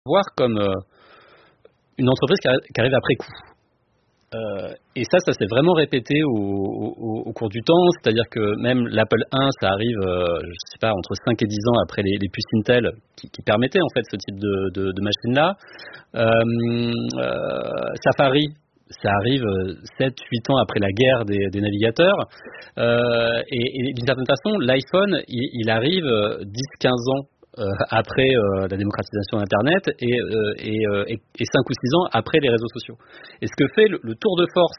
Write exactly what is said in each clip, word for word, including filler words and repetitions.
voir comme euh, une entreprise qui, arri- qui arrive après coup. Euh, et ça, ça s'est vraiment répété au, au, au cours du temps, c'est-à-dire que même l'Apple un, ça arrive, euh, je sais pas, entre cinq et dix ans après les, les puces Intel qui, qui permettaient en fait ce type de, de, de machine-là. Euh, euh, Safari, ça arrive sept huit ans après la guerre des, des navigateurs. Euh, et, et d'une certaine façon, l'iPhone, il, il arrive dix quinze ans euh, après euh, la démocratisation d'Internet et, euh, et, euh, et, et cinq ou six ans après les réseaux sociaux. Et ce que fait le, le tour de force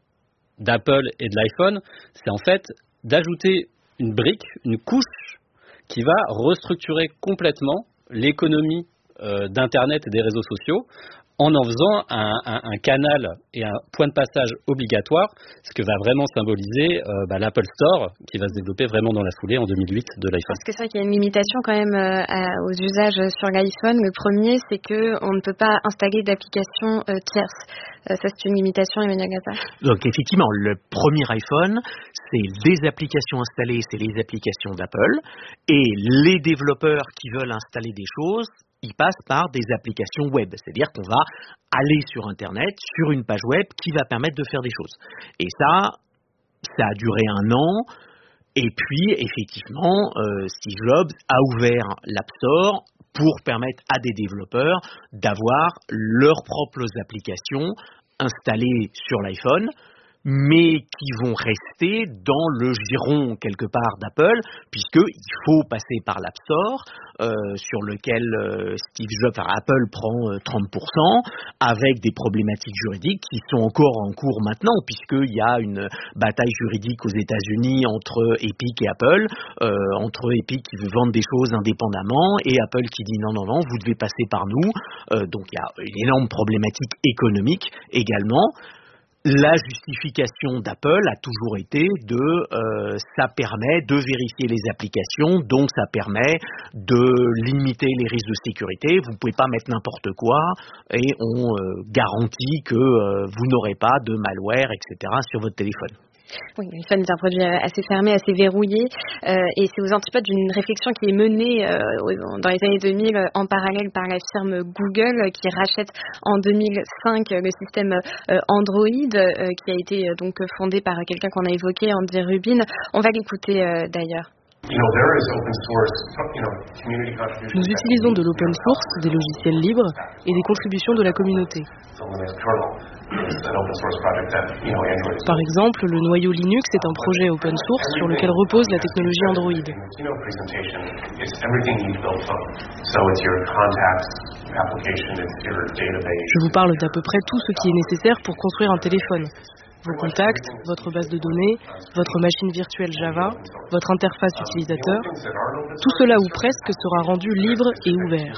d'Apple et de l'iPhone, c'est en fait d'ajouter une brique, une couche qui va restructurer complètement l'économie euh, d'Internet et des réseaux sociaux en en faisant un, un, un canal et un point de passage obligatoire, ce que va vraiment symboliser euh, bah, l'Apple Store, qui va se développer vraiment dans la foulée en deux mille huit de l'iPhone. Parce que c'est vrai qu'il y a une limitation quand même euh, à, aux usages sur l'iPhone. Le premier, c'est qu'on ne peut pas installer d'applications euh, tierces. Euh, ça, c'est une limitation, Emmanuel Gazza. Donc effectivement, le premier iPhone, c'est les applications installées, c'est les applications d'Apple, et les développeurs qui veulent installer des choses, ils passent par des applications web, c'est-à-dire qu'on va aller sur Internet, sur une page web qui va permettre de faire des choses. Et ça, ça a duré un an, et puis effectivement, euh, Steve Jobs a ouvert l'App Store pour permettre à des développeurs d'avoir leurs propres applications installées sur l'iPhone, mais qui vont rester dans le giron quelque part d'Apple, puisqu'il faut passer par l'App Store, euh, sur lequel euh, Steve Jobs, enfin, Apple prend euh, trente pour cent, avec des problématiques juridiques qui sont encore en cours maintenant, puisqu'il y a une bataille juridique aux États-Unis entre Epic et Apple, euh, entre Epic qui veut vendre des choses indépendamment, et Apple qui dit non, non, non, vous devez passer par nous. Euh, donc il y a une énorme problématique économique également. La justification d'Apple a toujours été de euh, ça permet de vérifier les applications, donc ça permet de limiter les risques de sécurité. Vous ne pouvez pas mettre n'importe quoi et on euh, garantit que euh, vous n'aurez pas de malware, et cetera sur votre téléphone. Oui, l'iPhone est un produit assez fermé, assez verrouillé, euh, et c'est aux antipodes d'une réflexion qui est menée euh, dans les années deux mille en parallèle par la firme Google, qui rachète en deux mille cinq le système euh, Android, euh, qui a été euh, donc fondé par quelqu'un qu'on a évoqué, Andy Rubin. On va l'écouter euh, d'ailleurs. Nous utilisons de l'open source, des logiciels libres et des contributions de la communauté. Par exemple, le noyau Linux est un projet open source sur lequel repose la technologie Android. Je vous parle d'à peu près tout ce qui est nécessaire pour construire un téléphone. Vos contacts, votre base de données, votre machine virtuelle Java, votre interface utilisateur, tout cela ou presque sera rendu libre et ouvert.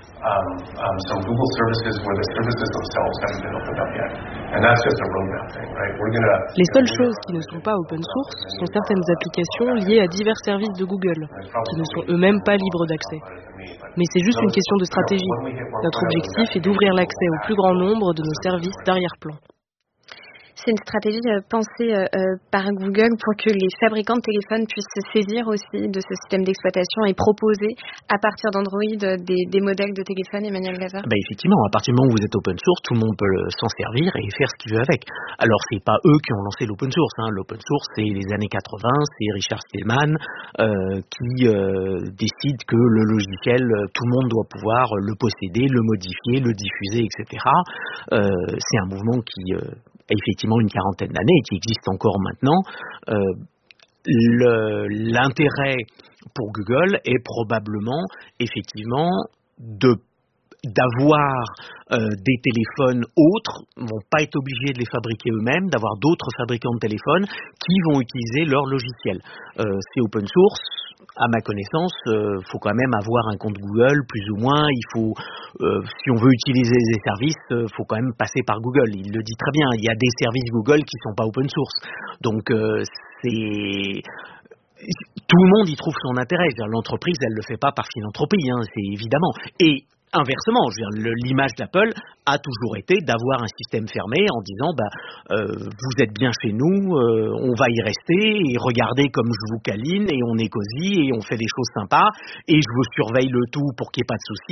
Les seules choses qui ne sont pas open source sont certaines applications liées à divers services de Google, qui ne sont eux-mêmes pas libres d'accès. Mais c'est juste une question de stratégie. Notre objectif est d'ouvrir l'accès au plus grand nombre de nos services d'arrière-plan. C'est une stratégie euh, pensée euh, par Google pour que les fabricants de téléphones puissent se saisir aussi de ce système d'exploitation et proposer à partir d'Android des, des modèles de téléphone, Emmanuel Gazza. Ben effectivement, à partir du moment où vous êtes open source, tout le monde peut le, s'en servir et faire ce qu'il veut avec. Alors c'est pas eux qui ont lancé l'open source, hein. L'open source c'est les années quatre-vingts, c'est Richard Stallman euh, qui euh, décide que le logiciel, tout le monde doit pouvoir le posséder, le modifier, le diffuser, et cetera. Euh, c'est un mouvement qui euh, effectivement une quarantaine d'années et qui existe encore maintenant. Euh, le, l'intérêt pour Google est probablement effectivement de d'avoir euh, des téléphones autres, vont pas être obligés de les fabriquer eux-mêmes, d'avoir d'autres fabricants de téléphones qui vont utiliser leur logiciel. Euh, c'est open source. À ma connaissance, il euh, faut quand même avoir un compte Google, plus ou moins. Il faut, euh, si on veut utiliser des services, il euh, faut quand même passer par Google. Il le dit très bien. Il y a des services Google qui sont pas open source. Donc, euh, c'est tout le monde y trouve son intérêt. L'entreprise, elle le fait pas par philanthropie, hein, c'est évidemment. Et inversement, je veux dire, le, l'image d'Apple a toujours été d'avoir un système fermé en disant bah, euh, vous êtes bien chez nous, euh, on va y rester et regardez comme je vous câline et on est cosy et on fait des choses sympas et je vous surveille le tout pour qu'il n'y ait pas de soucis.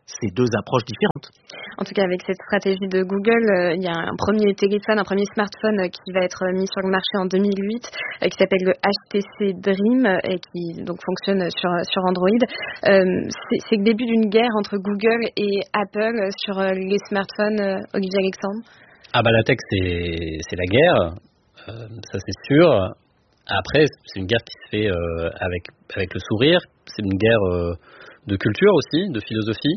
c'est deux approches différentes. En tout cas, avec cette stratégie de Google, euh, il y a un premier téléphone, un premier smartphone euh, qui va être mis sur le marché en deux mille huit, euh, qui s'appelle le H T C Dream euh, et qui donc fonctionne sur sur Android. Euh, c'est, c'est le début d'une guerre entre Google et Apple sur euh, les smartphones. Euh, Olivier Alexandre. Ah bah la tech c'est c'est la guerre, euh, ça c'est sûr. Après c'est une guerre qui se fait euh, avec avec le sourire. C'est une guerre euh, de culture aussi, de philosophie.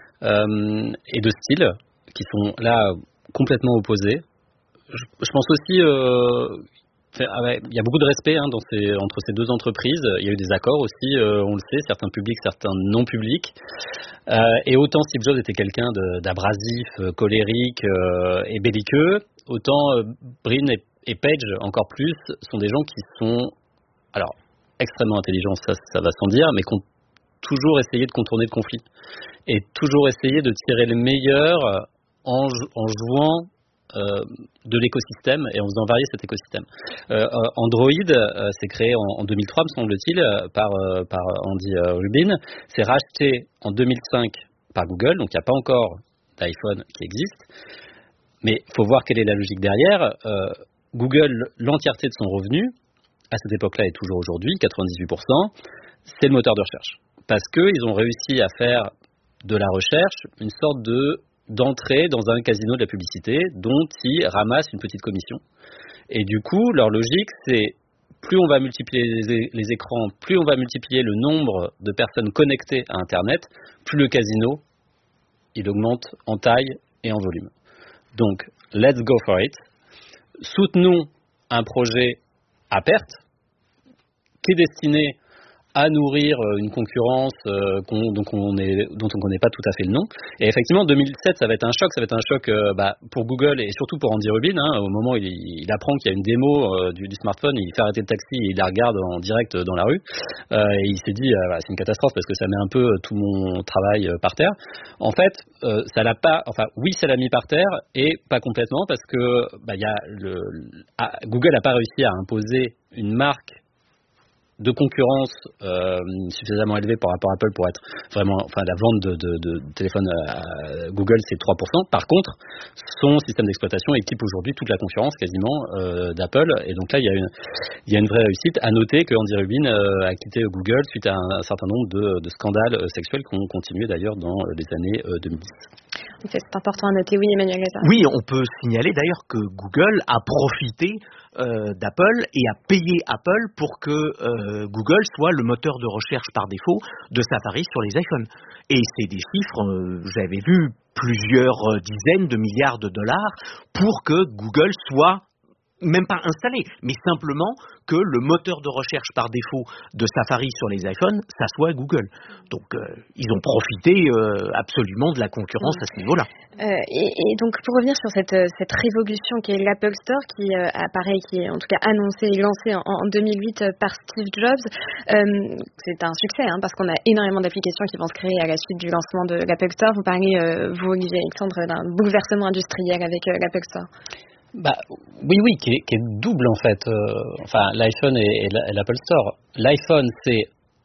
Euh, et de styles qui sont là complètement opposés. Je, je pense aussi, euh, il y a beaucoup de respect hein, dans ces, entre ces deux entreprises. Il y a eu des accords aussi, euh, on le sait, certains publics, certains non publics. Euh, et autant Steve Jobs était quelqu'un de, d'abrasif, euh, colérique euh, et belliqueux, autant euh, Brin et, et Page, encore plus, sont des gens qui sont, alors extrêmement intelligents, ça, ça va sans dire, mais qui ont toujours essayé de contourner le conflit et toujours essayé de tirer le meilleur en, en jouant euh, de l'écosystème et en faisant varier cet écosystème. Euh, Android euh, s'est créé en, en deux mille trois, me semble-t-il, par, euh, par Andy euh, Rubin. C'est racheté en deux mille cinq par Google, donc il n'y a pas encore d'iPhone qui existe. Mais il faut voir quelle est la logique derrière. Euh, Google, l'entièreté de son revenu, à cette époque-là et toujours aujourd'hui, quatre-vingt-dix-huit pour cent, c'est le moteur de recherche. Parce qu'ils ont réussi à faire de la recherche une sorte de, d'entrée dans un casino de la publicité dont ils ramassent une petite commission. Et du coup, leur logique, c'est plus on va multiplier les, les écrans, plus on va multiplier le nombre de personnes connectées à Internet, plus le casino, il augmente en taille et en volume. Donc, let's go for it. Soutenons un projet à perte qui est destiné à nourrir une concurrence euh, qu'on, donc on est, dont on ne connaît pas tout à fait le nom. Et effectivement, deux mille sept, ça va être un choc. Ça va être un choc euh, bah, pour Google et surtout pour Andy Rubin. Hein, au moment où il, il apprend qu'il y a une démo euh, du, du smartphone, il fait arrêter le taxi et il la regarde en direct dans la rue. Euh, et il s'est dit, euh, bah, c'est une catastrophe parce que ça met un peu tout mon travail euh, par terre. En fait, euh, ça l'a pas. Enfin, oui, ça l'a mis par terre et pas complètement parce que bah, y a le, ah, Google n'a pas réussi à imposer une marque de concurrence euh, suffisamment élevée par rapport à Apple pour être vraiment, enfin la vente de, de, de téléphones à Google c'est trois pour cent. Par contre, son système d'exploitation équipe aujourd'hui toute la concurrence quasiment euh, d'Apple et donc là il y a une, il y a une vraie réussite. À noter que Andy Rubin euh, a quitté Google suite à un, un certain nombre de, de scandales euh, sexuels qui ont continué d'ailleurs dans les années euh, deux mille dix. C'est important à noter, oui Emmanuel Lazare. Oui, on peut signaler d'ailleurs que Google a profité euh, d'Apple et a payé Apple pour que euh, Google soit le moteur de recherche par défaut de Safari sur les iPhones. Et c'est des chiffres, euh, j'avais vu plusieurs dizaines de milliards de dollars pour que Google soit même pas installé, mais simplement que le moteur de recherche par défaut de Safari sur les iPhones, ça soit Google. Donc euh, ils ont profité euh, absolument de la concurrence à ce niveau-là. Euh, et, et donc pour revenir sur cette, cette révolution qui est l'Apple Store, qui euh, apparaît, qui est en tout cas annoncé et lancé en, en deux mille huit par Steve Jobs, euh, c'est un succès hein, parce qu'on a énormément d'applications qui vont se créer à la suite du lancement de l'Apple Store. Vous parlez, euh, vous Olivier Alexandre, d'un bouleversement industriel avec euh, l'Apple Store. Bah, oui, oui, qui est, qui est double en fait. Euh, enfin, l'iPhone et, et l'Apple Store. L'iPhone, c'est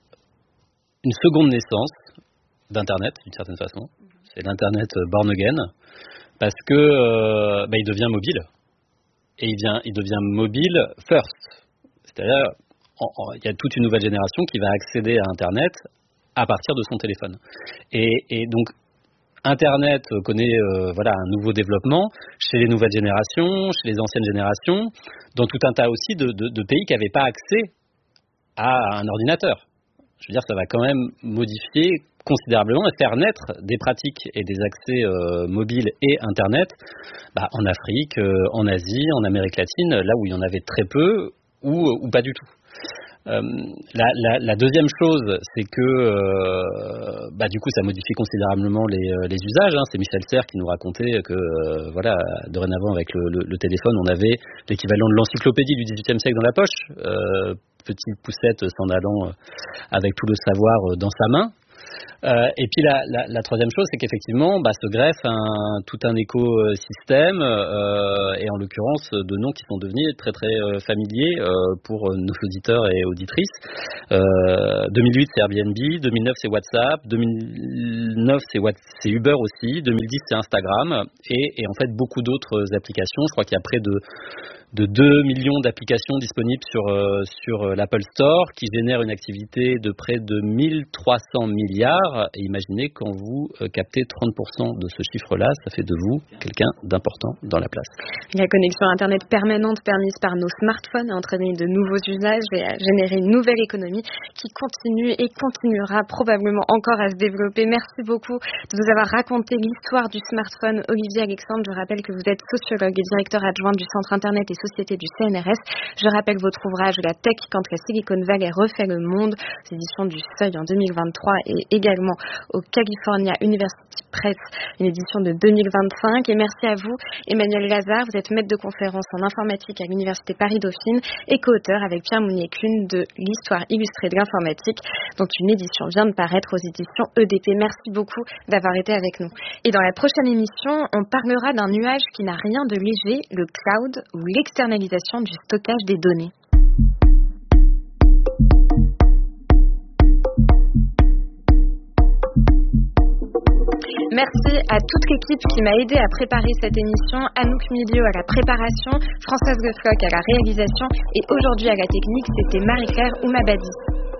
une seconde naissance d'Internet, d'une certaine façon. C'est l'Internet born again, parce que euh, bah, il devient mobile. Et il, vient, il devient mobile first. C'est-à-dire, il y a toute une nouvelle génération qui va accéder à Internet à partir de son téléphone. Et, et donc, Internet connaît euh, voilà, un nouveau développement chez les nouvelles générations, chez les anciennes générations, dans tout un tas aussi de, de, de pays qui n'avaient pas accès à un ordinateur. Je veux dire, ça va quand même modifier considérablement et faire naître des pratiques et des accès euh, mobiles et Internet bah, en Afrique, euh, en Asie, en Amérique latine, là où il y en avait très peu ou, ou pas du tout. Euh, la, la, la deuxième chose, c'est que euh, bah, du coup ça modifie considérablement les, les usages. Hein. C'est Michel Serres qui nous racontait que euh, voilà, dorénavant avec le, le, le téléphone, on avait l'équivalent de l'encyclopédie du dix-huitième siècle dans la poche, euh, petite poussette s'en allant avec tout le savoir dans sa main. Euh, et puis la, la, la troisième chose, c'est qu'effectivement, bah, se greffe un, tout un écosystème, euh, et en l'occurrence de noms qui sont devenus très très euh, familiers euh, pour nos auditeurs et auditrices. Euh, deux mille huit, c'est Airbnb, deux mille neuf, c'est WhatsApp, deux mille neuf, c'est, What, c'est Uber aussi, deux mille dix, c'est Instagram, et, et en fait beaucoup d'autres applications. Je crois qu'il y a près de de deux millions d'applications disponibles sur, euh, sur l'Apple Store, qui génèrent une activité de près de mille trois cents milliards. Et imaginez, quand vous euh, captez trente pour cent de ce chiffre-là, ça fait de vous quelqu'un d'important dans la place. La connexion Internet permanente permise par nos smartphones a entraîné de nouveaux usages et a généré une nouvelle économie qui continue et continuera probablement encore à se développer. Merci beaucoup de nous avoir raconté l'histoire du smartphone. Olivier Alexandre, je rappelle que vous êtes sociologue et directeur adjoint du Centre Internet et Société du C N R S. Je rappelle votre ouvrage La Tech quand la Silicon Valley refait le monde, aux éditions du Seuil en deux mille vingt-trois, et également au California University Press, une édition de deux mille vingt-cinq. Et merci à vous, Emmanuel Lazare. Vous êtes maître de conférence en informatique à l'Université Paris-Dauphine et co-auteur avec Pierre Mounier-Kuhn de l'Histoire illustrée de l'informatique, dont une édition vient de paraître aux éditions E D P. Merci beaucoup d'avoir été avec nous. Et dans la prochaine émission, on parlera d'un nuage qui n'a rien de léger, le cloud ou l'externalisation du stockage des données. Merci à toute l'équipe qui m'a aidé à préparer cette émission, Anouk Milieu à la préparation, Françoise Le Floch à la réalisation, et aujourd'hui à la technique, c'était Marie-Claire Oumabadi.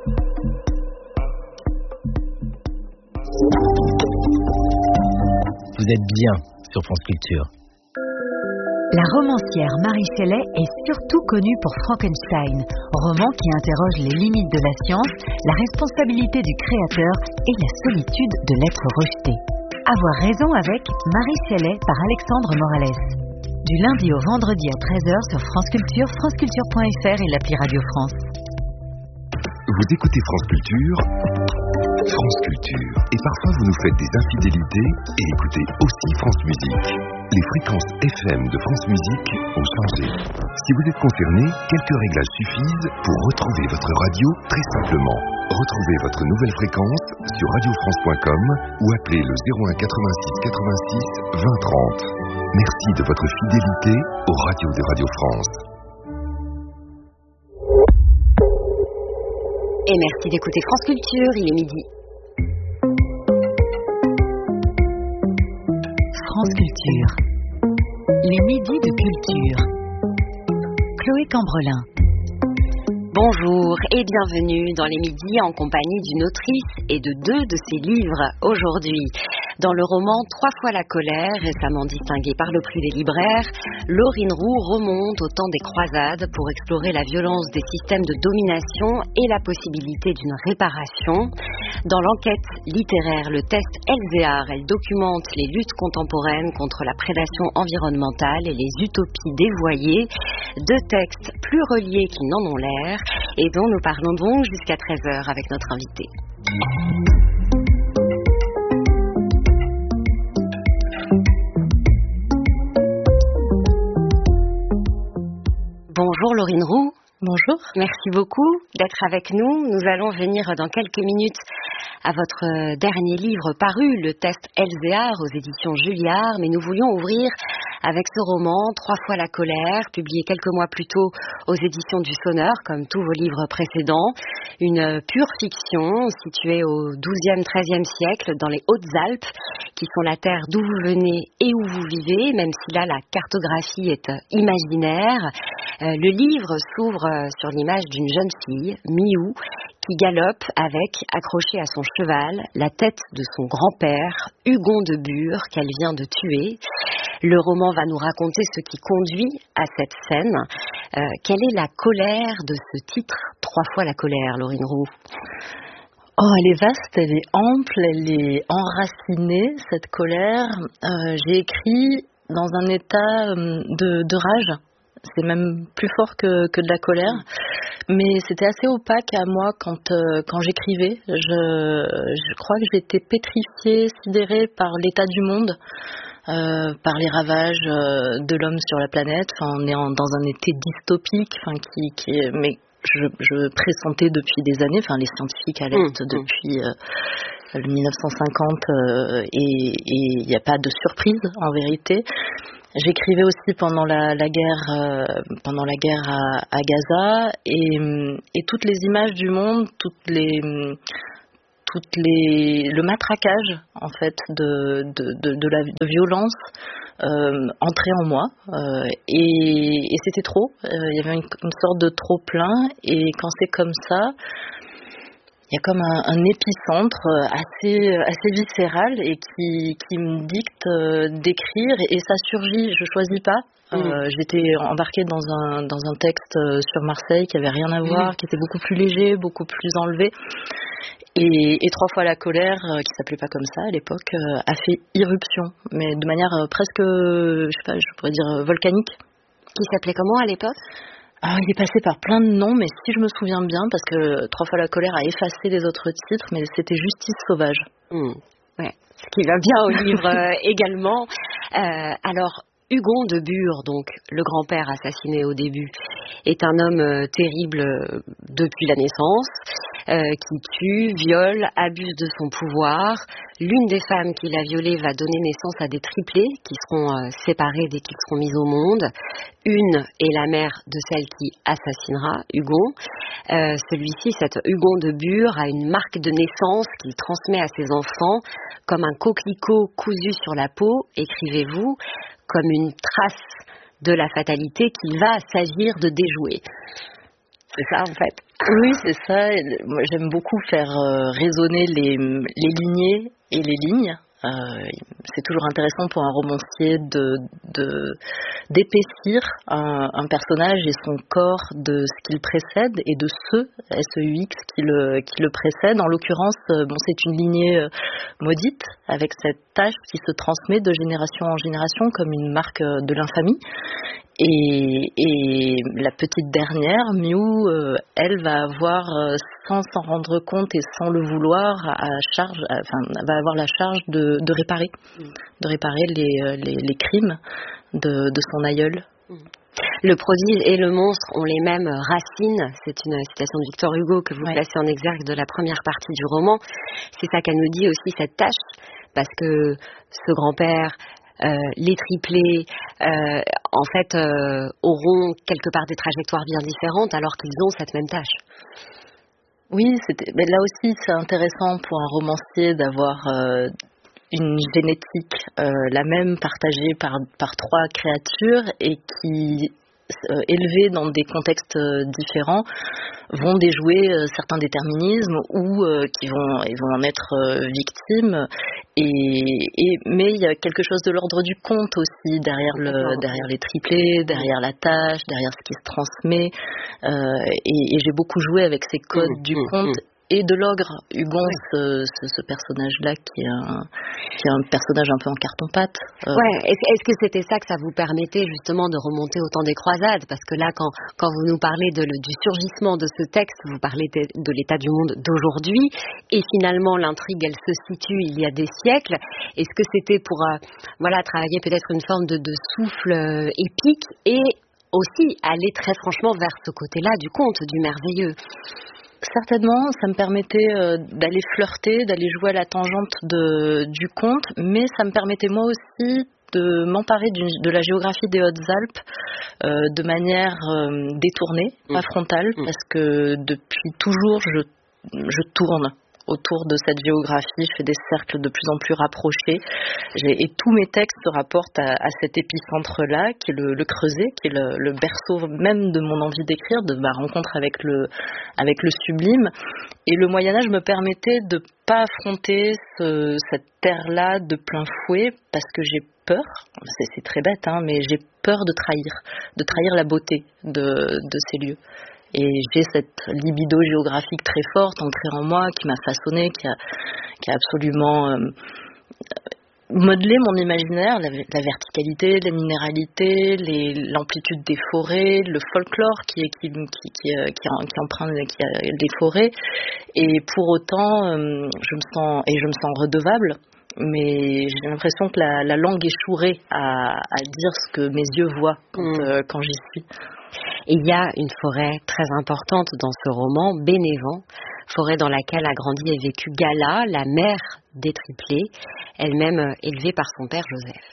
Vous êtes bien sur France Culture. La romancière Marie Shelley est surtout connue pour Frankenstein, roman qui interroge les limites de la science, la responsabilité du créateur et la solitude de l'être rejeté. Avoir raison avec Marie Shelley par Alexandre Morales. Du lundi au vendredi à treize heures sur France Culture, franceculture point f r et l'appli Radio France. Vous écoutez France Culture, France Culture, et parfois vous nous faites des infidélités et écoutez aussi France Musique. Les fréquences F M de France Musique ont changé. Si vous êtes concerné, quelques réglages suffisent pour retrouver votre radio très simplement. Retrouvez votre nouvelle fréquence sur radio france point com ou appelez le zéro un quatre-vingt-six quatre-vingt-six vingt trente. Merci de votre fidélité aux radios de Radio France. Et merci d'écouter France Culture, il est midi. France Culture. Les midis de culture. Chloé Cambrelin. Bonjour et bienvenue dans les midis en compagnie d'une autrice et de deux de ses livres aujourd'hui. Dans le roman Trois fois la colère, récemment distingué par le prix des libraires, Laurine Roux remonte au temps des croisades pour explorer la violence des systèmes de domination et la possibilité d'une réparation. Dans l'enquête littéraire Le Test Elzéar, elle documente les luttes contemporaines contre la prédation environnementale et les utopies dévoyées, deux textes plus reliés qu'ils n'en ont l'air et dont nous parlons donc jusqu'à treize heures avec notre invité. Bonjour Laurine Roux. Bonjour. Merci beaucoup d'être avec nous. Nous allons venir dans quelques minutes à votre dernier livre paru, Le Test Elzéar, aux éditions Julliard, mais nous voulions ouvrir avec ce roman, Trois fois la colère, publié quelques mois plus tôt aux éditions du Sonneur, comme tous vos livres précédents. Une pure fiction située au douzième treizième siècle dans les Hautes-Alpes, qui sont la terre d'où vous venez et où vous vivez, même si là la cartographie est imaginaire. Euh, le livre s'ouvre sur l'image d'une jeune fille, Miou, qui galope avec, accrochée à son cheval, la tête de son grand-père, Hugon de Bure, qu'elle vient de tuer. Le roman va nous raconter ce qui conduit à cette scène. Euh, quelle est la colère de ce titre, Trois fois la colère, Laurine Roux? Oh, elle est vaste, elle est ample, elle est enracinée, cette colère. Euh, j'ai écrit dans un état de, de rage. C'est même plus fort que, que de la colère. Mais c'était assez opaque à moi quand, euh, quand j'écrivais. Je, je crois que j'étais pétrifiée, sidérée par l'état du monde, euh, par les ravages euh, de l'homme sur la planète. Enfin, on est en, dans un été dystopique, enfin, qui, qui est, mais je, je pressentais depuis des années, enfin les scientifiques alertent mmh, depuis euh, le mille neuf cent cinquante euh, et il n'y a pas de surprise en vérité. J'écrivais aussi pendant la, la guerre, euh, pendant la guerre à, à Gaza et, et toutes les images du monde, toutes les, toutes les, le matraquage en fait de, de, de, de la de violence euh, entrait en moi euh, et, et c'était trop. Euh, il y avait une, une sorte de trop plein et quand c'est comme ça. Il y a comme un, un épicentre assez, assez viscéral et qui, qui me dicte euh, d'écrire et, et ça surgit, je choisis pas. Euh, mmh. J'étais embarquée dans un, dans un texte sur Marseille qui avait rien à voir, mmh. qui était beaucoup plus léger, beaucoup plus enlevé. Et, et Trois fois la colère, euh, qui s'appelait pas comme ça à l'époque, euh, a fait irruption, mais de manière euh, presque, je sais pas, je pourrais dire volcanique. Qui s'appelait comment à l'époque ? Ah, il est passé par plein de noms, mais si je me souviens bien, parce que Trois fois la colère a effacé les autres titres, mais c'était Justice sauvage. Mmh. Ouais. Ce qui va bien au livre euh, également. Euh, alors, Hugon de Bure, donc le grand-père assassiné au début, est un homme euh, terrible euh, depuis la naissance, euh, qui tue, viole, abuse de son pouvoir. L'une des femmes qui l'a violé va donner naissance à des triplés qui seront euh, séparés dès qu'ils seront mis au monde. Une est la mère de celle qui assassinera Hugon. Euh, celui-ci, cet Hugon de Bure, a une marque de naissance qu'il transmet à ses enfants comme un coquelicot cousu sur la peau, écrivez-vous, comme une trace de la fatalité qu'il va s'agir de déjouer. C'est ça, en fait. Oui, c'est ça. Moi, j'aime beaucoup faire euh, résonner les, les lignées et les lignes. Euh, c'est toujours intéressant pour un romancier de, de, d'épaissir un, un personnage et son corps de ce qu'il précède et de ce S E U X qui le, qui le précède. En l'occurrence, bon, c'est une lignée maudite avec cette tache qui se transmet de génération en génération comme une marque de l'infamie. Et, et la petite dernière, Miu, euh, elle va avoir, euh, sans s'en rendre compte et sans le vouloir, à charge, à, enfin, va avoir la charge de, de réparer, mmh. de réparer les, les, les crimes de, de son aïeul. Mmh. Le prodige et le monstre ont les mêmes racines. C'est une citation de Victor Hugo que vous ouais. placez en exergue de la première partie du roman. C'est ça qu'elle nous dit aussi, cette tâche, parce que ce grand-père, Euh, les triplés, euh, en fait, euh, auront quelque part des trajectoires bien différentes alors qu'ils ont cette même tâche. Oui, c'était, mais là aussi, c'est intéressant pour un romancier d'avoir euh, une génétique, euh, la même partagée par, par trois créatures et qui, euh, élevées dans des contextes euh, différents, vont déjouer euh, certains déterminismes ou euh, qui vont, ils vont en être euh, victimes. Et, et, mais il y a quelque chose de l'ordre du conte aussi derrière, le, derrière les triplés, derrière la tâche, derrière ce qui se transmet. Euh, et, et j'ai beaucoup joué avec ces codes mmh, du mmh, conte. Mmh. Et de l'ogre, Hugon, ouais. ce, ce, ce personnage-là qui est, un, qui est un personnage un peu en carton-pâte. Euh... Ouais. Est-ce, est-ce que c'était ça que ça vous permettait justement de remonter au temps des croisades ? Parce que là, quand, quand vous nous parlez de, du surgissement de ce texte, vous parlez de, de l'état du monde d'aujourd'hui, et finalement l'intrigue, elle se situe il y a des siècles. Est-ce que c'était pour euh, voilà, travailler peut-être une forme de, de souffle euh, épique et aussi aller très franchement vers ce côté-là du conte, du merveilleux ? Certainement, ça me permettait euh, d'aller flirter, d'aller jouer à la tangente de, du conte, mais ça me permettait moi aussi de m'emparer de la géographie des Hautes-Alpes euh, de manière euh, détournée, mmh. pas frontale, mmh. parce que depuis toujours, je, je tourne autour de cette géographie, je fais des cercles de plus en plus rapprochés. J'ai, et tous mes textes se rapportent à, à cet épicentre-là, qui est le, le creuset, qui est le, le berceau même de mon envie d'écrire, de ma rencontre avec le, avec le sublime. Et le Moyen-Âge me permettait de ne pas affronter ce, cette terre-là de plein fouet, parce que j'ai peur, c'est, c'est très bête, hein, mais j'ai peur de trahir, de trahir la beauté de, de ces lieux. Et j'ai cette libido géographique très forte entrée en moi, qui m'a façonnée, qui a, qui a absolument euh, modelé mon imaginaire, la, la verticalité, la minéralité, les, l'amplitude des forêts, le folklore qui, est, qui, qui, qui, qui, qui emprunte qui a les forêts. Et pour autant, euh, je me sens, et je me sens redevable, mais j'ai l'impression que la, la langue échouerait à, à dire ce que mes yeux voient quand, mmh. euh, quand j'y suis. Et il y a une forêt très importante dans ce roman, Bénévent, forêt dans laquelle a grandi et vécu Gala, la mère des triplés, elle-même élevée par son père Joseph.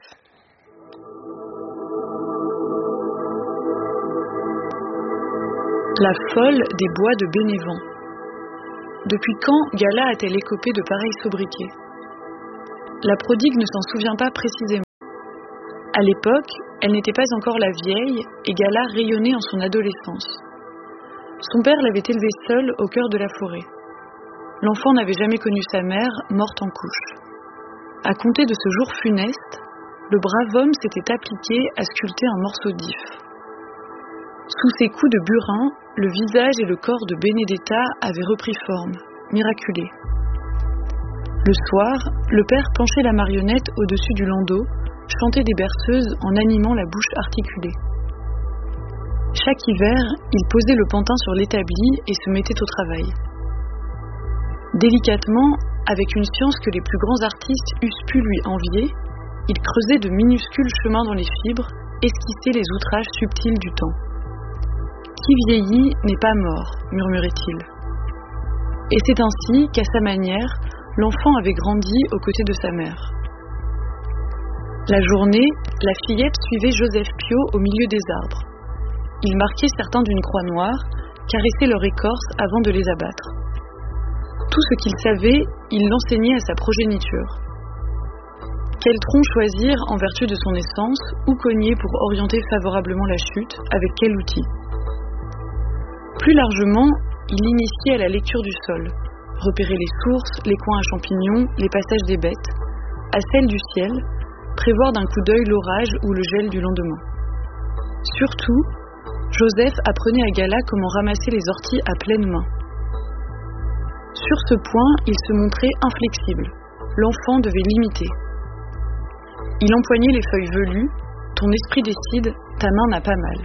La folle des bois de Bénévent. Depuis quand Gala a-t-elle écopé de pareils sobriquets ? La prodigue ne s'en souvient pas précisément. À l'époque, elle n'était pas encore la vieille et Gala rayonnait en son adolescence. Son père l'avait élevée seule au cœur de la forêt. L'enfant n'avait jamais connu sa mère, morte en couche. À compter de ce jour funeste, le brave homme s'était appliqué à sculpter un morceau d'if. Sous ses coups de burin, le visage et le corps de Benedetta avaient repris forme, miraculés. Le soir, le père penchait la marionnette au-dessus du landau, chantait des berceuses en animant la bouche articulée. Chaque hiver, il posait le pantin sur l'établi et se mettait au travail. Délicatement, avec une science que les plus grands artistes eussent pu lui envier, il creusait de minuscules chemins dans les fibres, esquissait les outrages subtils du temps. « Qui vieillit n'est pas mort », murmurait-il. Et c'est ainsi qu'à sa manière, l'enfant avait grandi aux côtés de sa mère. La journée, la fillette suivait Joseph Pio au milieu des arbres. Il marquait certains d'une croix noire, caressait leur écorce avant de les abattre. Tout ce qu'il savait, il l'enseignait à sa progéniture. Quel tronc choisir en vertu de son essence, où cogner pour orienter favorablement la chute, avec quel outil. Plus largement, il l'initiait à la lecture du sol, repérer les sources, les coins à champignons, les passages des bêtes, à celle du ciel, prévoir d'un coup d'œil l'orage ou le gel du lendemain. Surtout, Joseph apprenait à Gala comment ramasser les orties à pleine main. Sur ce point, il se montrait inflexible. L'enfant devait l'imiter. Il empoignait les feuilles velues. Ton esprit décide, ta main n'a pas mal.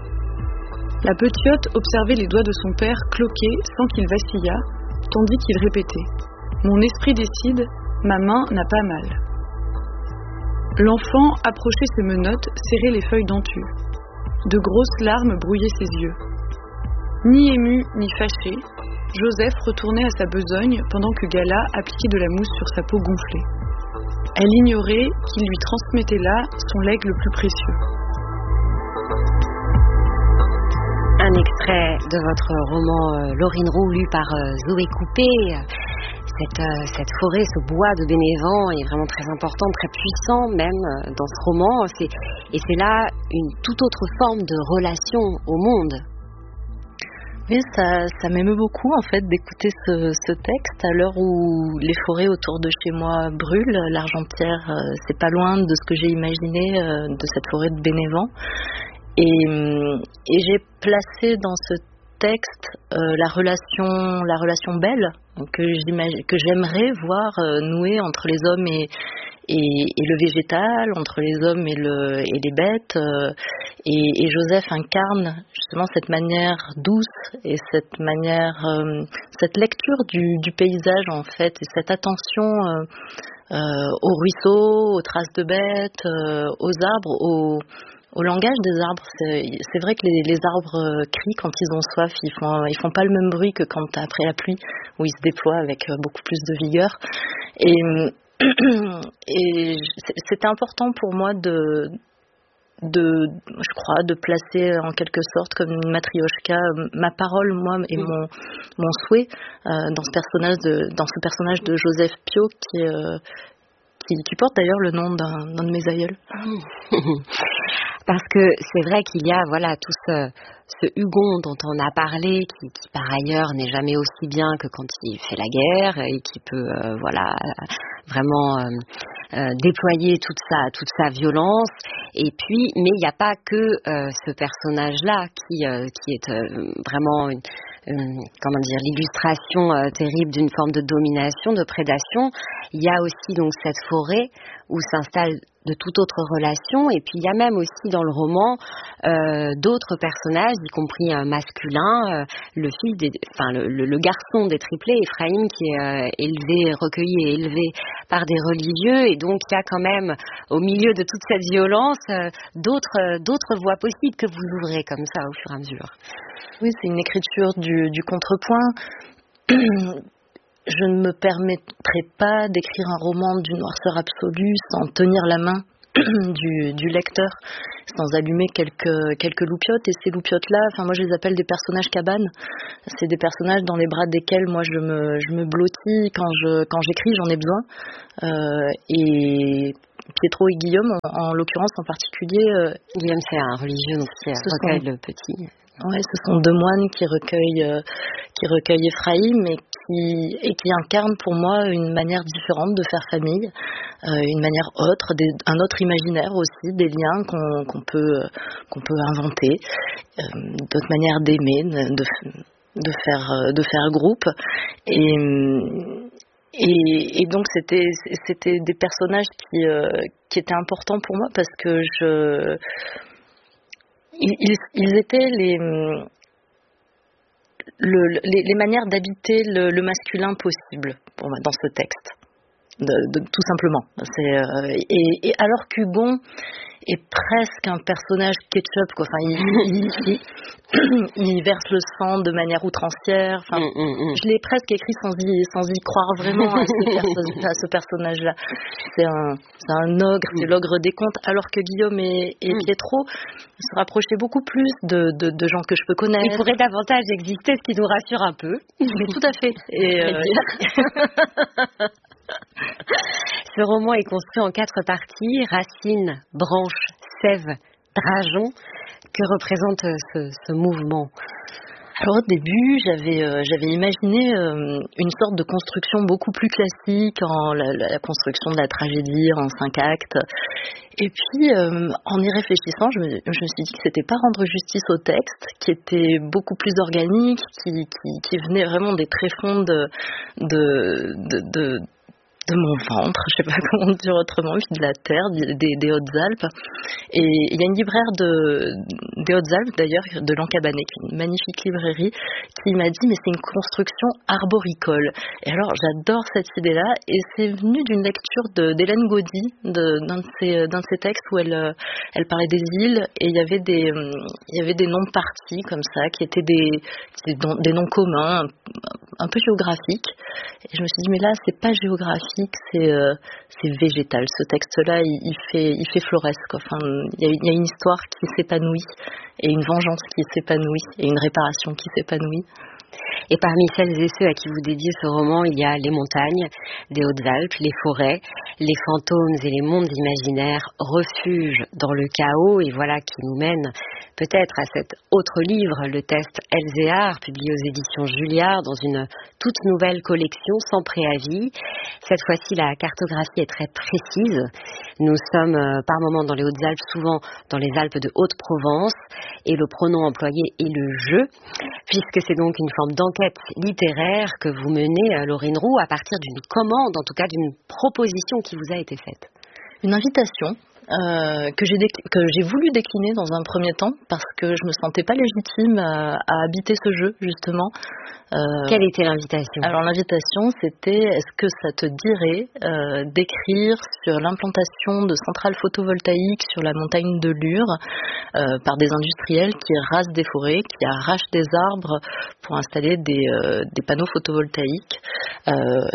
La petite observait les doigts de son père cloquer sans qu'il vacillât, tandis qu'il répétait « Mon esprit décide, ma main n'a pas mal ». L'enfant approchait ses menottes, serrait les feuilles dentues. De grosses larmes brouillaient ses yeux. Ni ému, ni fâché, Joseph retournait à sa besogne pendant que Gala appliquait de la mousse sur sa peau gonflée. Elle ignorait qu'il lui transmettait là son legs le plus précieux. Un extrait de votre roman euh, Laurine Roux, lu par euh, Zoé Coupé. Cette, euh, cette forêt, ce bois de Bénévent est vraiment très important, très puissant même euh, dans ce roman. C'est, et c'est là une toute autre forme de relation au monde. Oui, ça, ça m'émeut beaucoup en fait d'écouter ce, ce texte à l'heure où les forêts autour de chez moi brûlent. L'Argentière, euh, c'est pas loin de ce que j'ai imaginé euh, de cette forêt de Bénévent. Et, et j'ai placé dans ce texte euh, la relation, la relation belle que, que j'aimerais voir euh, nouer entre les hommes et, et, et le végétal, entre les hommes et, le, et les bêtes. Euh, et, et Joseph incarne justement cette manière douce et cette manière, euh, cette lecture du, du paysage en fait, et cette attention euh, euh, aux ruisseaux, aux traces de bêtes, euh, aux arbres, aux Au langage des arbres, c'est, c'est vrai que les, les arbres crient quand ils ont soif, ils font, ils font pas le même bruit que quand après la pluie, où ils se déploient avec beaucoup plus de vigueur. Et, et c'était important pour moi de, de, je crois, de placer en quelque sorte comme une matrioshka ma parole, moi, et mon, mon souhait euh, dans ce personnage de, dans ce personnage de Joseph Pio qui euh, Qui, qui porte d'ailleurs le nom d'un, d'un de mes aïeuls. Parce que c'est vrai qu'il y a voilà tout ce, ce Hugon dont on a parlé, qui, qui par ailleurs n'est jamais aussi bien que quand il fait la guerre et qui peut euh, voilà vraiment euh, euh, déployer toute sa toute sa violence. Et puis, mais il n'y a pas que euh, ce personnage-là qui euh, qui est euh, vraiment une Euh, comment dire, l'illustration euh, terrible d'une forme de domination, de prédation. Il y a aussi donc cette forêt où s'installe de toute autre relation. Et puis il y a même aussi dans le roman euh, d'autres personnages, y compris un masculin, euh, le fils, des, enfin le, le, le garçon des triplés, Ephraim, qui est euh, élevé, recueilli et élevé par des religieux. Et donc il y a quand même, au milieu de toute cette violence, euh, d'autres, euh, d'autres voies possibles que vous ouvrez comme ça au fur et à mesure. Oui, c'est une écriture du, du contrepoint. Je ne me permettrai pas d'écrire un roman d'une noirceur absolue sans tenir la main du, du lecteur, sans allumer quelques, quelques loupiottes. Et ces loupiottes-là, enfin moi je les appelle des personnages cabanes. C'est des personnages dans les bras desquels moi je me, je me blottis quand, je, quand j'écris, j'en ai besoin. Euh, et Pietro et Guillaume, en, en l'occurrence en particulier... Euh, Guillaume, c'est un religieux, donc qui recueille sont... le petit... Ouais, ce sont deux moines qui recueillent, euh, qui recueillent Ephraim et qui, et qui incarnent pour moi une manière différente de faire famille, euh, une manière autre, des, un autre imaginaire aussi, des liens qu'on, qu'on peut, qu'on peut inventer, euh, d'autres manières d'aimer, de, de faire, de faire groupe. Et, et, et donc c'était, c'était des personnages qui, euh, qui étaient importants pour moi parce que je Ils, ils étaient les, le, les, les manières d'habiter le, le masculin possible pour moi, dans ce texte, de, de, tout simplement. C'est, euh, et, et alors qu'Hugon est presque un personnage ketchup, quoi. Enfin, il, il, il, il verse le sang de manière outrancière. Enfin, mm, mm, mm. Je l'ai presque écrit sans y, sans y croire vraiment à ce, perso- à ce personnage-là. C'est un, c'est un ogre, c'est l'ogre des contes, alors que Guillaume et, et mm. Pietro se rapprochaient beaucoup plus de, de, de gens que je peux connaître. Ils pourraient davantage exister, ce qui nous rassure un peu. Mais tout à fait. Et euh... Ce roman est construit en quatre parties: racines, branches, sève, drageon. Que représente ce, ce mouvement? Alors au début, j'avais, euh, j'avais imaginé euh, une sorte de construction beaucoup plus classique, en la, la construction de la tragédie en cinq actes. Et puis, euh, en y réfléchissant, je me, je me suis dit que c'était pas rendre justice au texte, qui était beaucoup plus organique, qui, qui, qui venait vraiment des tréfonds de, de, de, de de mon ventre, je sais pas comment dire autrement, puis de la terre, des, des Hautes-Alpes. Et il y a une libraire de, des Hautes-Alpes, d'ailleurs, de Lancabanet, qui est une magnifique librairie, qui m'a dit, mais c'est une construction arboricole. Et alors, j'adore cette idée-là, et c'est venu d'une lecture de, d'Hélène Gaudy, de, d'un, de ses, d'un de ses textes où elle, elle parlait des îles, et il y avait des, il y avait des noms de parties, comme ça, qui étaient des, des, des noms communs, un, un peu géographiques. Et je me suis dit, mais là, c'est pas géographique, c'est, euh, c'est végétal. Ce texte-là, il, il, fait, il fait floresque. Enfin, il y a, il y a une histoire qui s'épanouit, et une vengeance qui s'épanouit, et une réparation qui s'épanouit. Et parmi celles et ceux à qui vous dédiez ce roman, il y a les montagnes, les Hautes-Alpes, les forêts, les fantômes et les mondes imaginaires, refuges dans le chaos. Et voilà qui nous mène peut-être à cet autre livre, le test Elzéar, publié aux éditions Julliard, dans une toute nouvelle collection sans préavis. Cette fois-ci, la cartographie est très précise. Nous sommes euh, par moments dans les Hautes-Alpes, souvent dans les Alpes de Haute-Provence, et le pronom employé est le je, puisque c'est donc une forme d'enquête littéraire que vous menez, euh, Laurine Roux, à partir d'une commande, en tout cas d'une proposition qui vous a été faite. Une invitation euh, que, j'ai décl- que j'ai voulu décliner dans un premier temps, parce que je me sentais pas légitime à, à habiter ce jeu, justement. Euh, Quelle était l'invitation? Alors l'invitation, c'était, est-ce que ça te dirait euh, d'écrire sur l'implantation de centrales photovoltaïques sur la montagne de Lure euh, par des industriels qui rasent des forêts, qui arrachent des arbres pour installer des, euh, des panneaux photovoltaïques. Euh,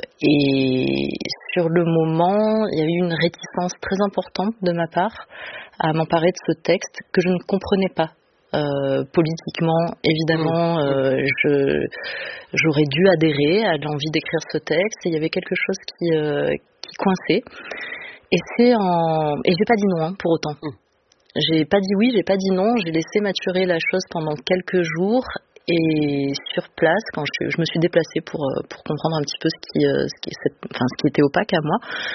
et sur le moment, il y a eu une réticence très importante de ma part à m'emparer de ce texte que je ne comprenais pas. Euh, politiquement, évidemment, euh, je, j'aurais dû adhérer à l'envie d'écrire ce texte, et il y avait quelque chose qui, euh, qui coinçait. Et c'est en, et j'ai pas dit non, hein, pour autant. J'ai pas dit oui, j'ai pas dit non, j'ai laissé maturer la chose pendant quelques jours. Et sur place, quand je, je me suis déplacée pour, pour comprendre un petit peu ce qui, ce qui, enfin, ce qui était opaque à moi.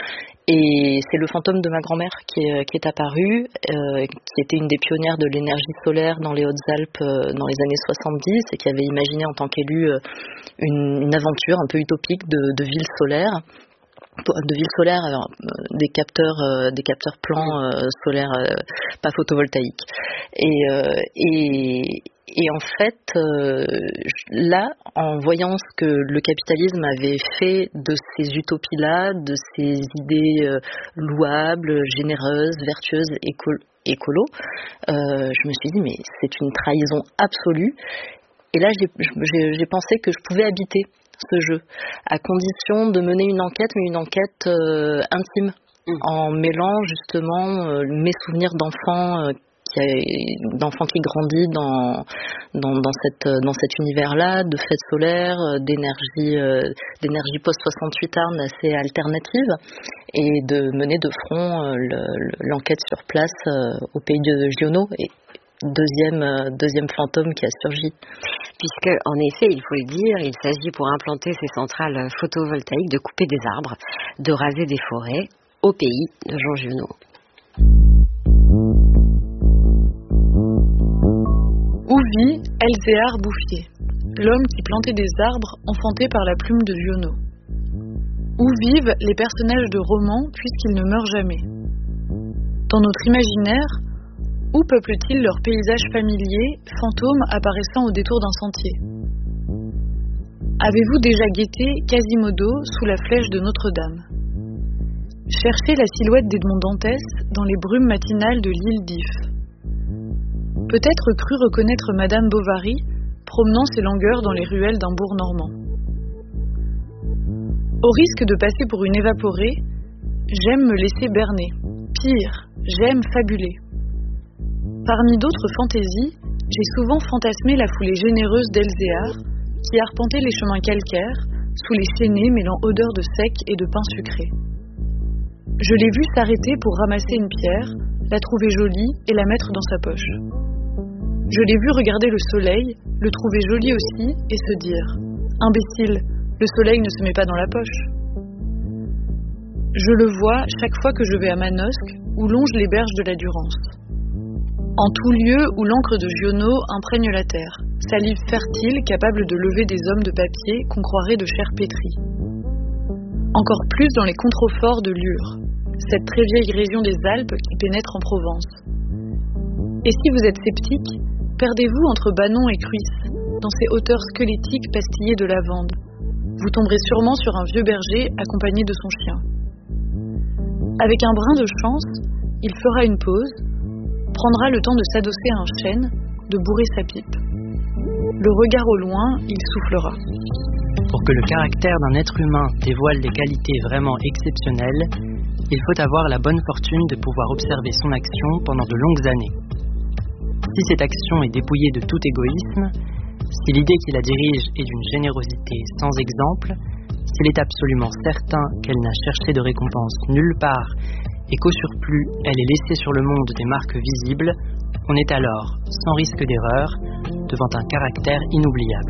Et c'est le fantôme de ma grand-mère qui est, qui est apparu, euh, qui était une des pionnières de l'énergie solaire dans les Hautes-Alpes euh, dans les années soixante-dix, et qui avait imaginé en tant qu'élue euh, une, une aventure un peu utopique de, de ville solaire. de villes solaires, alors, des capteurs, euh, des capteurs plans euh, solaires, euh, pas photovoltaïques. Et, euh, et, et en fait, euh, là, en voyant ce que le capitalisme avait fait de ces utopies-là, de ces idées euh, louables, généreuses, vertueuses, éco- écolo, euh, je me suis dit, mais c'est une trahison absolue. Et là, j'ai, j'ai, j'ai pensé que je pouvais habiter ce jeu, à condition de mener une enquête, mais une enquête euh, intime, mmh. en mêlant justement euh, mes souvenirs d'enfants, euh, qui a, d'enfants qui grandissent dans, dans, dans, cette, dans cet univers-là, de fêtes solaires, d'énergie, euh, d'énergie post soixante-huit Arnes assez alternative, et de mener de front euh, le, l'enquête sur place euh, au pays de Giono. Et, Deuxième, euh, deuxième fantôme qui a surgi. Puisque, en effet, il faut le dire, il s'agit pour implanter ces centrales photovoltaïques de couper des arbres, de raser des forêts au pays de Jean Giono. Où vit Elzéar Bouffier, l'homme qui plantait des arbres enfantés par la plume de Giono? Où vivent les personnages de romans puisqu'ils ne meurent jamais? Dans notre imaginaire, où peuplent-ils leurs paysages familiers, fantômes apparaissant au détour d'un sentier? Avez-vous déjà guetté Quasimodo sous la flèche de Notre-Dame? Cherchez la silhouette d'Edmond Dantès dans les brumes matinales de l'île d'If. Peut-être cru reconnaître Madame Bovary promenant ses langueurs dans les ruelles d'un bourg normand. Au risque de passer pour une évaporée, j'aime me laisser berner. Pire, j'aime fabuler. Parmi d'autres fantaisies, j'ai souvent fantasmé la foulée généreuse d'Elzéar, qui arpentait les chemins calcaires, sous les chênaies mêlant odeur de sec et de pain sucré. Je l'ai vu s'arrêter pour ramasser une pierre, la trouver jolie et la mettre dans sa poche. Je l'ai vu regarder le soleil, le trouver joli aussi et se dire « Imbécile, le soleil ne se met pas dans la poche ». Je le vois chaque fois que je vais à Manosque, où longent les berges de la Durance. En tout lieu où l'encre de Giono imprègne la terre, salive fertile capable de lever des hommes de papier qu'on croirait de chair pétrie. Encore plus dans les contreforts de Lure, cette très vieille région des Alpes qui pénètre en Provence. Et si vous êtes sceptique, perdez-vous entre Banon et Cruys, dans ces hauteurs squelettiques pastillées de lavande. Vous tomberez sûrement sur un vieux berger accompagné de son chien. Avec un brin de chance, il fera une pause, prendra le temps de s'adosser à un chêne, de bourrer sa pipe. Le regard au loin, il soufflera. Pour que le caractère d'un être humain dévoile des qualités vraiment exceptionnelles, il faut avoir la bonne fortune de pouvoir observer son action pendant de longues années. Si cette action est dépouillée de tout égoïsme, si l'idée qui la dirige est d'une générosité sans exemple, s'il est absolument certain qu'elle n'a cherché de récompense nulle part et qu'au surplus, elle est laissée sur le monde des marques visibles, on est alors, sans risque d'erreur, devant un caractère inoubliable.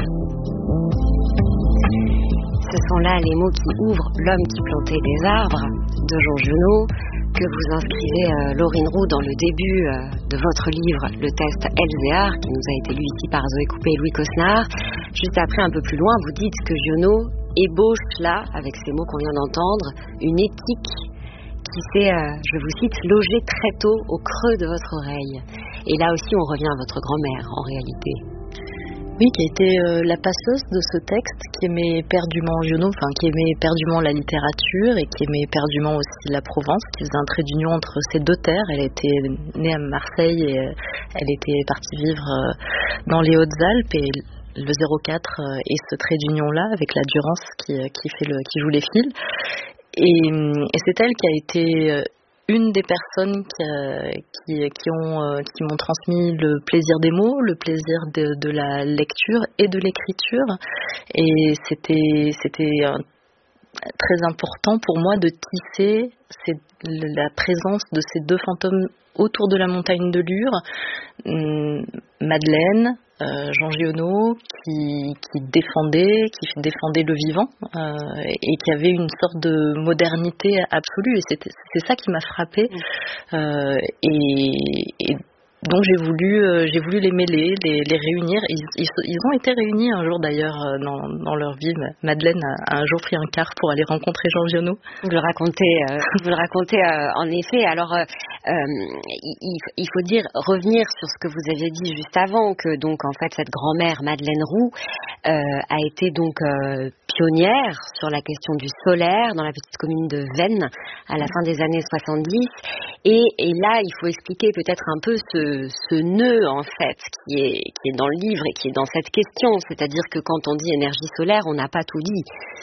Ce sont là les mots qui ouvrent L'homme qui plantait des arbres de Jean Giono, que vous inscrivez, euh, Laurine Roux, dans le début euh, de votre livre, le test Elzéar, qui nous a été lu ici par Zoé Coupé et Louis Cosnard. Juste après, un peu plus loin, vous dites que Giono ébauche là, avec ces mots qu'on vient d'entendre, une éthique qui s'est, euh, je vous cite, logée très tôt au creux de votre oreille. Et là aussi, on revient à votre grand-mère, en réalité. Oui, qui a été euh, la passeuse de ce texte, qui aimait éperdument Giono, enfin qui aimait éperdument la littérature et qui aimait éperdument aussi la Provence, qui faisait un trait d'union entre ces deux terres. Elle était née à Marseille et euh, elle était partie vivre euh, dans les Hautes-Alpes, et le zéro quatre euh, est ce trait d'union-là avec la Durance qui, qui, fait le, qui joue les fils. Et, et c'est elle qui a été euh, une des personnes qui, euh, qui, qui, ont, euh, qui m'ont transmis le plaisir des mots, le plaisir de, de la lecture et de l'écriture. Et c'était, c'était un, très important pour moi de tisser c'est, la présence de ces deux fantômes autour de la montagne de Lure. Hum, Madeleine, Euh, Jean Giono, qui, qui défendait, qui défendait le vivant euh, et qui avait une sorte de modernité absolue. Et c'était, c'est ça qui m'a frappée. Euh, et, et donc j'ai voulu, euh, j'ai voulu les mêler, les, les réunir. Ils, ils, ils ont été réunis un jour d'ailleurs dans, dans leur vie. Madeleine a un jour pris un car pour aller rencontrer Jean Giono. Vous le racontez, euh, vous le racontez euh, en effet. Alors, euh, euh, il, il faut dire revenir sur ce que vous aviez dit juste avant, que donc en fait cette grand-mère Madeleine Roux euh, a été donc euh, pionnière sur la question du solaire dans la petite commune de Vennes à la fin des années soixante-dix. Et, et là, il faut expliquer peut-être un peu ce, ce nœud en fait qui est, qui est dans le livre et qui est dans cette question. C'est-à-dire que quand on dit énergie solaire, on n'a pas tout dit.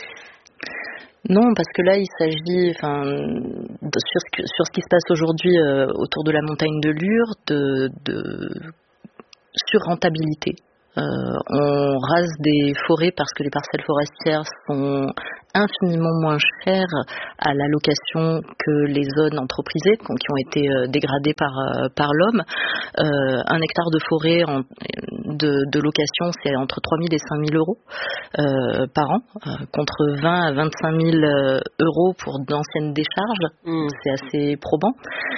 Non, parce que là, il s'agit, enfin, de, sur, ce que, sur ce qui se passe aujourd'hui euh, autour de la montagne de Lure, de, de surrentabilité. Euh, on rase des forêts parce que les parcelles forestières sont infiniment moins chères à la location que les zones entreprisées qui ont été euh, dégradées par, euh, par l'homme. Euh, un hectare de forêt en, de, de location, c'est entre trois mille et cinq mille euros euh, par an, euh, contre vingt à vingt-cinq mille euros pour d'anciennes décharges. Mmh. C'est assez probant.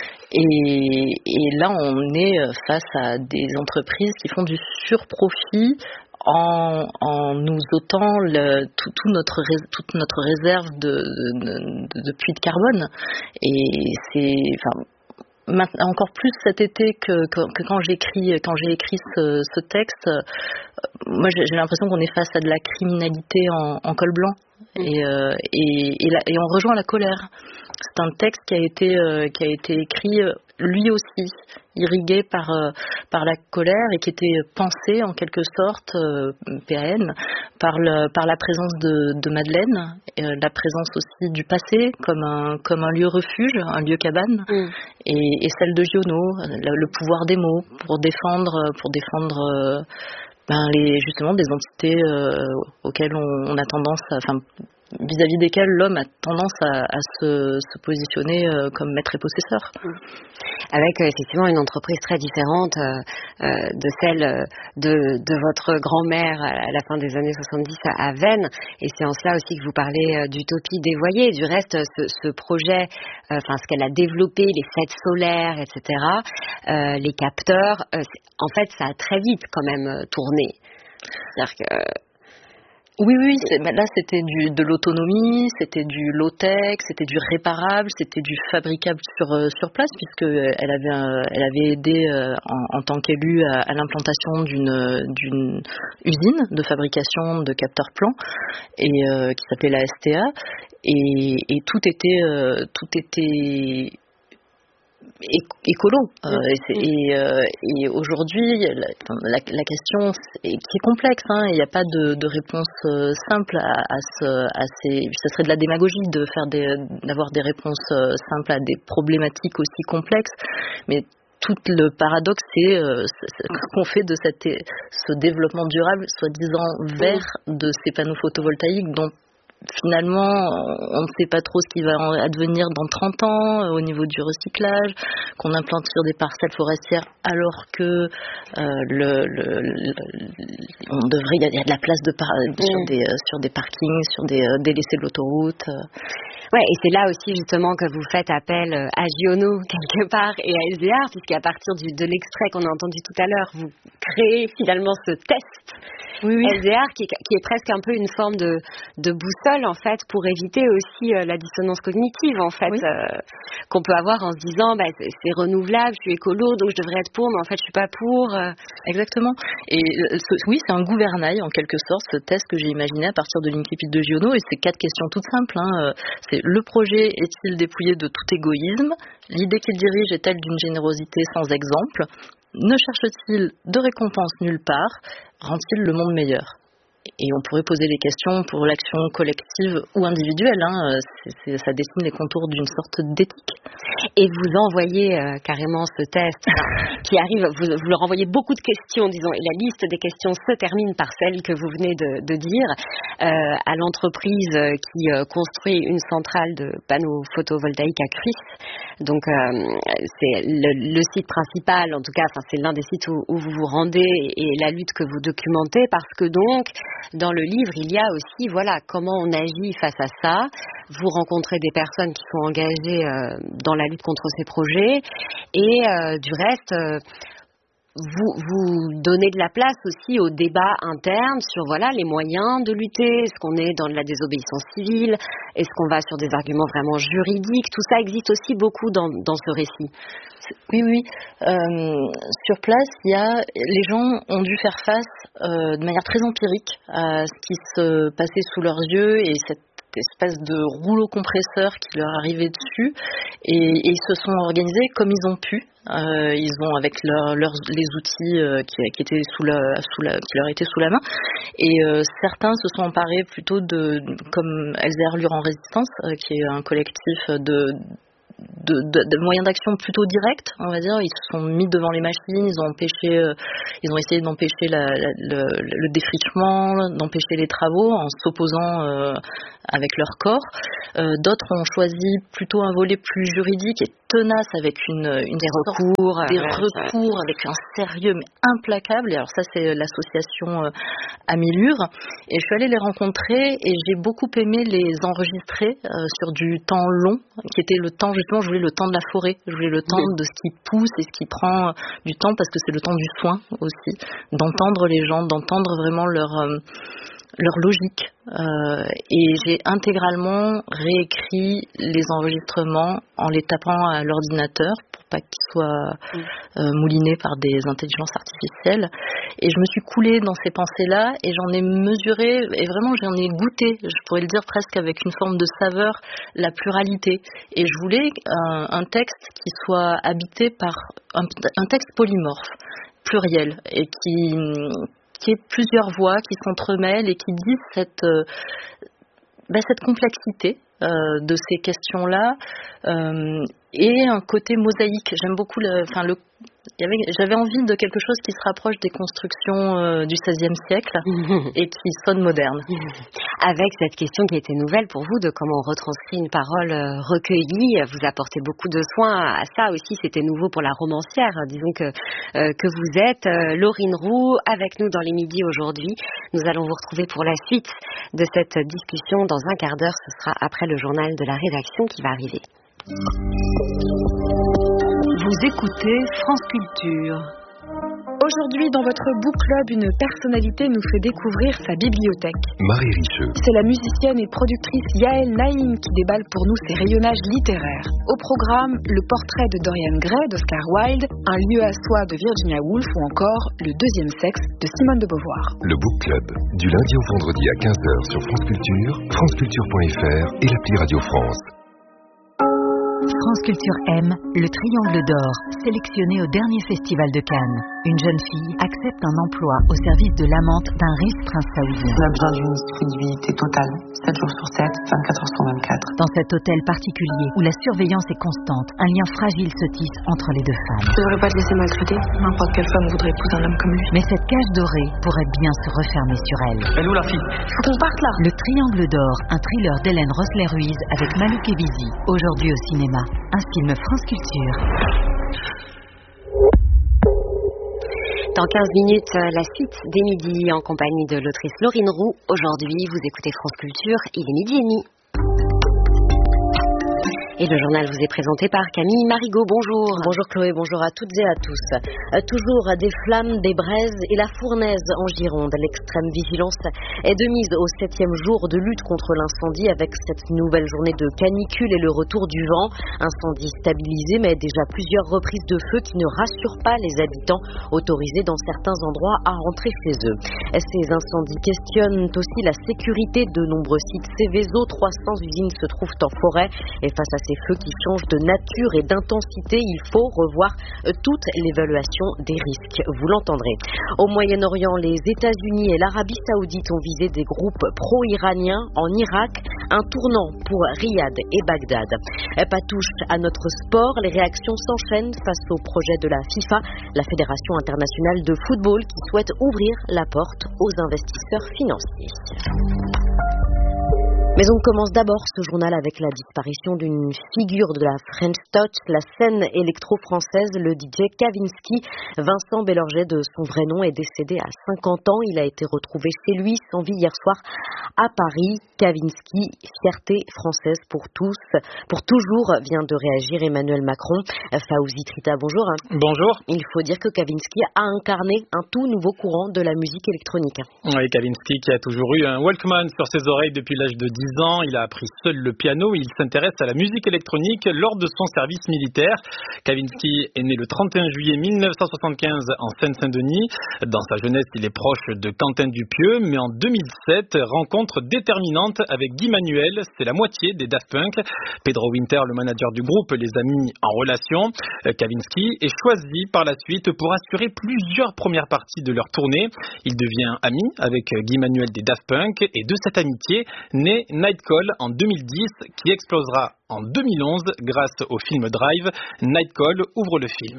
Et, et là, on est face à des entreprises qui font du surprofit en, en nous ôtant le, tout, tout notre, toute notre réserve de, de, de, de puits de carbone. Et c'est, enfin, maintenant, encore plus cet été que, que, que quand j'écris, quand j'ai écrit ce, ce texte, moi j'ai, j'ai l'impression qu'on est face à de la criminalité en, en col blanc. Et, euh, et, et, la, et on rejoint la colère. C'est un texte qui a été, euh, qui a été écrit euh, lui aussi, irrigué par, euh, par la colère et qui était pensé en quelque sorte, euh, P A N, par, le, par la présence de, de Madeleine, euh, la présence aussi du passé comme un, comme un lieu refuge, un lieu cabane, mm. et, et celle de Giono, le, le pouvoir des mots pour défendre, pour défendre euh, ben les, justement des entités euh, auxquelles on, on a tendance à, enfin, vis-à-vis desquelles l'homme a tendance à, à se, se positionner euh, comme maître et possesseur. Avec euh, effectivement une entreprise très différente euh, euh, de celle de, de votre grand-mère à la fin des années soixante-dix à, à Vennes. Et c'est en cela aussi que vous parlez euh, d'utopie dévoyée. Du reste, ce, ce projet, enfin euh, ce qu'elle a développé, les fêtes solaires, et cetera, euh, les capteurs, euh, en fait, ça a très vite quand même euh, tourné. C'est-à-dire que... Euh, Oui, oui, c'est, là c'était du, de l'autonomie, c'était du low-tech, c'était du réparable, c'était du fabricable sur, sur place, puisque elle avait, elle avait aidé en, en tant qu'élue à, à l'implantation d'une, d'une usine de fabrication de capteurs plans et, euh, qui s'appelait la S T A, et, et tout était, euh, tout était écolo euh, et, et, euh, et aujourd'hui la, la, la question est, qui est complexe, hein, il n'y a pas de, de réponse euh, simple à, à, ce, à ces, ce serait de la démagogie de faire des, d'avoir des réponses euh, simples à des problématiques aussi complexes, mais tout le paradoxe c'est, euh, c'est qu'on fait de cette, ce développement durable soi-disant vert de ces panneaux photovoltaïques dont finalement, on ne sait pas trop ce qui va advenir dans trente ans au niveau du recyclage, qu'on implante sur des parcelles forestières alors que euh, le, le, le, on devrait, il y a de la place de par, mmh. sur, des, sur des parkings, sur des euh, délaissés de l'autoroute. Ouais, et c'est là aussi justement que vous faites appel à Giono quelque part et à L Z R, puisqu'à partir du, de l'extrait qu'on a entendu tout à l'heure, vous créez finalement ce test. Oui, oui. L Z R qui est, qui est presque un peu une forme de, de boussole en fait pour éviter aussi euh, la dissonance cognitive en fait oui. euh, qu'on peut avoir en se disant bah, c'est, c'est renouvelable, je suis écolo donc je devrais être pour mais en fait je suis pas pour. Euh... Exactement. Et euh, ce, oui c'est un gouvernail en quelque sorte ce test que j'ai imaginé à partir de l'incipit de Giono et c'est quatre questions toutes simples. Hein. C'est le projet est-il dépouillé de tout égoïsme? L'idée qu'il dirige est-elle d'une générosité sans exemple? Ne cherche-t-il de récompense nulle part? Rend-il le monde meilleur? Et on pourrait poser les questions pour l'action collective ou individuelle. Hein. C'est, c'est, ça dessine les contours d'une sorte d'éthique. Et vous envoyez euh, carrément ce test enfin, qui arrive, vous, vous leur envoyez beaucoup de questions, disons, et la liste des questions se termine par celle que vous venez de, de dire euh, à l'entreprise qui euh, construit une centrale de panneaux photovoltaïques à Cruys. Donc euh, c'est le, le site principal, en tout cas, enfin c'est l'un des sites où, où vous vous rendez et la lutte que vous documentez, parce que donc dans le livre il y a aussi voilà comment on agit face à ça. Vous rencontrez des personnes qui sont engagées euh, dans la lutte contre ces projets et euh, du reste. Euh, vous, vous donnez de la place aussi au débat interne sur voilà les moyens de lutter. Est-ce qu'on est dans de la désobéissance civile? Est-ce qu'on va sur des arguments vraiment juridiques? Tout ça existe aussi beaucoup dans, dans ce récit. Oui, oui. Euh, sur place, il y a les gens ont dû faire face euh, de manière très empirique à ce qui se passait sous leurs yeux et cette espèce de rouleau compresseur qui leur arrivait dessus et, et ils se sont organisés comme ils ont pu. Euh, ils ont avec leur, leurs les outils euh, qui, qui étaient sous la, sous la, qui leur étaient sous la main et euh, certains se sont emparés plutôt de comme Elzéar Lure en résistance euh, qui est un collectif de De, de, de moyens d'action plutôt directs, on va dire. Ils se sont mis devant les machines, ils ont empêché, euh, ils ont essayé d'empêcher la, la, le, le défrichement, d'empêcher les travaux en s'opposant euh, avec leur corps. Euh, d'autres ont choisi plutôt un volet plus juridique et tenace avec une, une des recours, des euh, recours avec un sérieux mais implacable. Et alors ça c'est l'association euh, Amilure. Et je suis allée les rencontrer et j'ai beaucoup aimé les enregistrer euh, sur du temps long, qui était le temps justement, je voulais le temps de la forêt, je voulais le temps oui. de ce qui pousse et ce qui prend du temps parce que c'est le temps du soin aussi, d'entendre les gens, d'entendre vraiment leur euh, leur logique. Euh, et j'ai intégralement réécrit les enregistrements en les tapant à l'ordinateur pour pas qu'ils soient euh, moulinés par des intelligences artificielles. Et je me suis coulée dans ces pensées-là et j'en ai mesuré, et vraiment j'en ai goûté, je pourrais le dire presque avec une forme de saveur, la pluralité. Et je voulais un, un texte qui soit habité par un, un texte polymorphe, pluriel, et qui... qui est plusieurs voix qui s'entremêlent et qui disent cette, euh, ben cette complexité euh, de ces questions-là euh, et un côté mosaïque. J'aime beaucoup le, enfin le, il y avait, j'avais envie de quelque chose qui se rapproche des constructions euh, du seizième siècle et qui sonne moderne. Avec cette question qui était nouvelle pour vous de comment on retranscrit une parole euh, recueillie, vous apportez beaucoup de soin à ça aussi. C'était nouveau pour la romancière, disons que euh, que vous êtes. Euh, Laurine Roux, avec nous dans les midis aujourd'hui. Nous allons vous retrouver pour la suite de cette discussion dans un quart d'heure. Ce sera après le journal de la rédaction qui va arriver. Vous écoutez France Culture. Aujourd'hui, dans votre book club, une personnalité nous fait découvrir sa bibliothèque. Marie Richeux. C'est la musicienne et productrice Yael Naïm qui déballe pour nous ses rayonnages littéraires. Au programme, le portrait de Dorian Gray d'Oscar Wilde, Un lieu à soi de Virginia Woolf ou encore Le deuxième sexe de Simone de Beauvoir. Le book club, du lundi au vendredi à quinze heures sur France Culture, franceculture point f r et l'appli Radio France. France Culture aime le Triangle d'Or, sélectionné au dernier festival de Cannes. Une jeune fille accepte un emploi au service de l'amante d'un riche prince saoudien. On a besoin d'une disponibilité totale, sept jours sur sept, vingt-quatre heures sur vingt-quatre. Dans cet hôtel particulier où la surveillance est constante, un lien fragile se tisse entre les deux femmes. Je ne devrais pas te laisser maltraiter. N'importe quelle femme voudrait épouser un homme comme lui. Mais cette cage dorée pourrait bien se refermer sur elle. Elle est où la fille? Il faut qu'on parte là. Le Triangle d'Or, un thriller d'Hélène Rossler-Ruiz avec Malouk Ebizi, aujourd'hui au cinéma. Un film France Culture. Dans quinze minutes, la suite des midis en compagnie de l'autrice Laurine Roux. Aujourd'hui, vous écoutez France Culture, il est midi et demi. Et le journal vous est présenté par Camille Marigot. Bonjour. Bonjour Chloé, bonjour à toutes et à tous. Euh, toujours des flammes, des braises et la fournaise en Gironde. L'extrême vigilance est de mise au septième jour de lutte contre l'incendie avec cette nouvelle journée de canicule et le retour du vent. Incendie stabilisé mais déjà plusieurs reprises de feu qui ne rassurent pas les habitants autorisés dans certains endroits à rentrer chez eux. Ces incendies questionnent aussi la sécurité de nombreux sites Céveso. trois cents usines se trouvent en forêt et face à ces feux qui changent de nature et d'intensité, il faut revoir toute l'évaluation des risques. Vous l'entendrez. Au Moyen-Orient, les États-Unis et l'Arabie Saoudite ont visé des groupes pro-iraniens en Irak, un tournant pour Riyad et Bagdad. Pas touche à notre sport, les réactions s'enchaînent face au projet de la FIFA, la Fédération internationale de football, qui souhaite ouvrir la porte aux investisseurs financiers. Mais on commence d'abord ce journal avec la disparition d'une figure de la French Touch, la scène électro-française, le D J Kavinsky. Vincent Bellorget, de son vrai nom, est décédé à cinquante ans. Il a été retrouvé chez lui sans vie hier soir à Paris. Kavinsky, fierté française pour tous, pour toujours, vient de réagir Emmanuel Macron. Fawzi Trita, bonjour. Bonjour. Il faut dire que Kavinsky a incarné un tout nouveau courant de la musique électronique. Oui, Kavinsky qui a toujours eu un Walkman sur ses oreilles depuis l'âge de dix ans. Il a appris seul le piano. Il s'intéresse à la musique électronique lors de son service militaire. Kavinsky est né le trente et un juillet mille neuf cent soixante-quinze en Seine-Saint-Denis. Dans sa jeunesse, il est proche de Quentin Dupieux, mais en deux mille sept, rencontre déterminante avec Guy Manuel, c'est la moitié des Daft Punk. Pedro Winter, le manager du groupe, les a mis en relation. Kavinsky est choisi par la suite pour assurer plusieurs premières parties de leur tournée. Il devient ami avec Guy Manuel des Daft Punk et de cette amitié naît Nightcall en deux mille dix qui explosera en deux mille onze grâce au film Drive. Nightcall ouvre le film.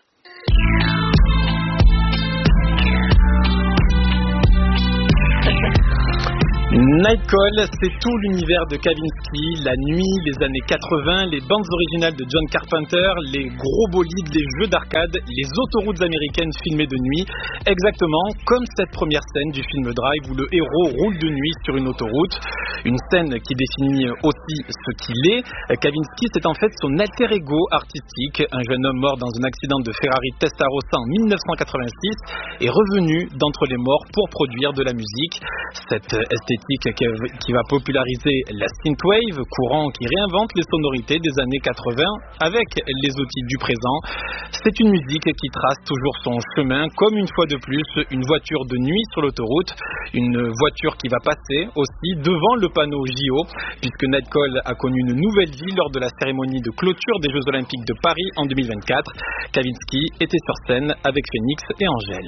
Nightcall, c'est tout l'univers de Kavinsky, la nuit, les années quatre-vingts, les bandes originales de John Carpenter, les gros bolides, les jeux d'arcade, les autoroutes américaines filmées de nuit, exactement comme cette première scène du film Drive où le héros roule de nuit sur une autoroute, une scène qui définit aussi ce qu'il est. Kavinsky, c'est en fait son alter ego artistique, un jeune homme mort dans un accident de Ferrari Testarossa en mille neuf cent quatre-vingt-six est revenu d'entre les morts pour produire de la musique. Cette esthétique qui va populariser la synthwave, courant qui réinvente les sonorités des années quatre-vingts avec les outils du présent. C'est une musique qui trace toujours son chemin, comme une fois de plus une voiture de nuit sur l'autoroute, une voiture qui va passer aussi devant le panneau J O, puisque Nightcall a connu une nouvelle vie lors de la cérémonie de clôture des Jeux Olympiques de Paris en deux mille vingt-quatre. Kavinsky était sur scène avec Phoenix et Angèle.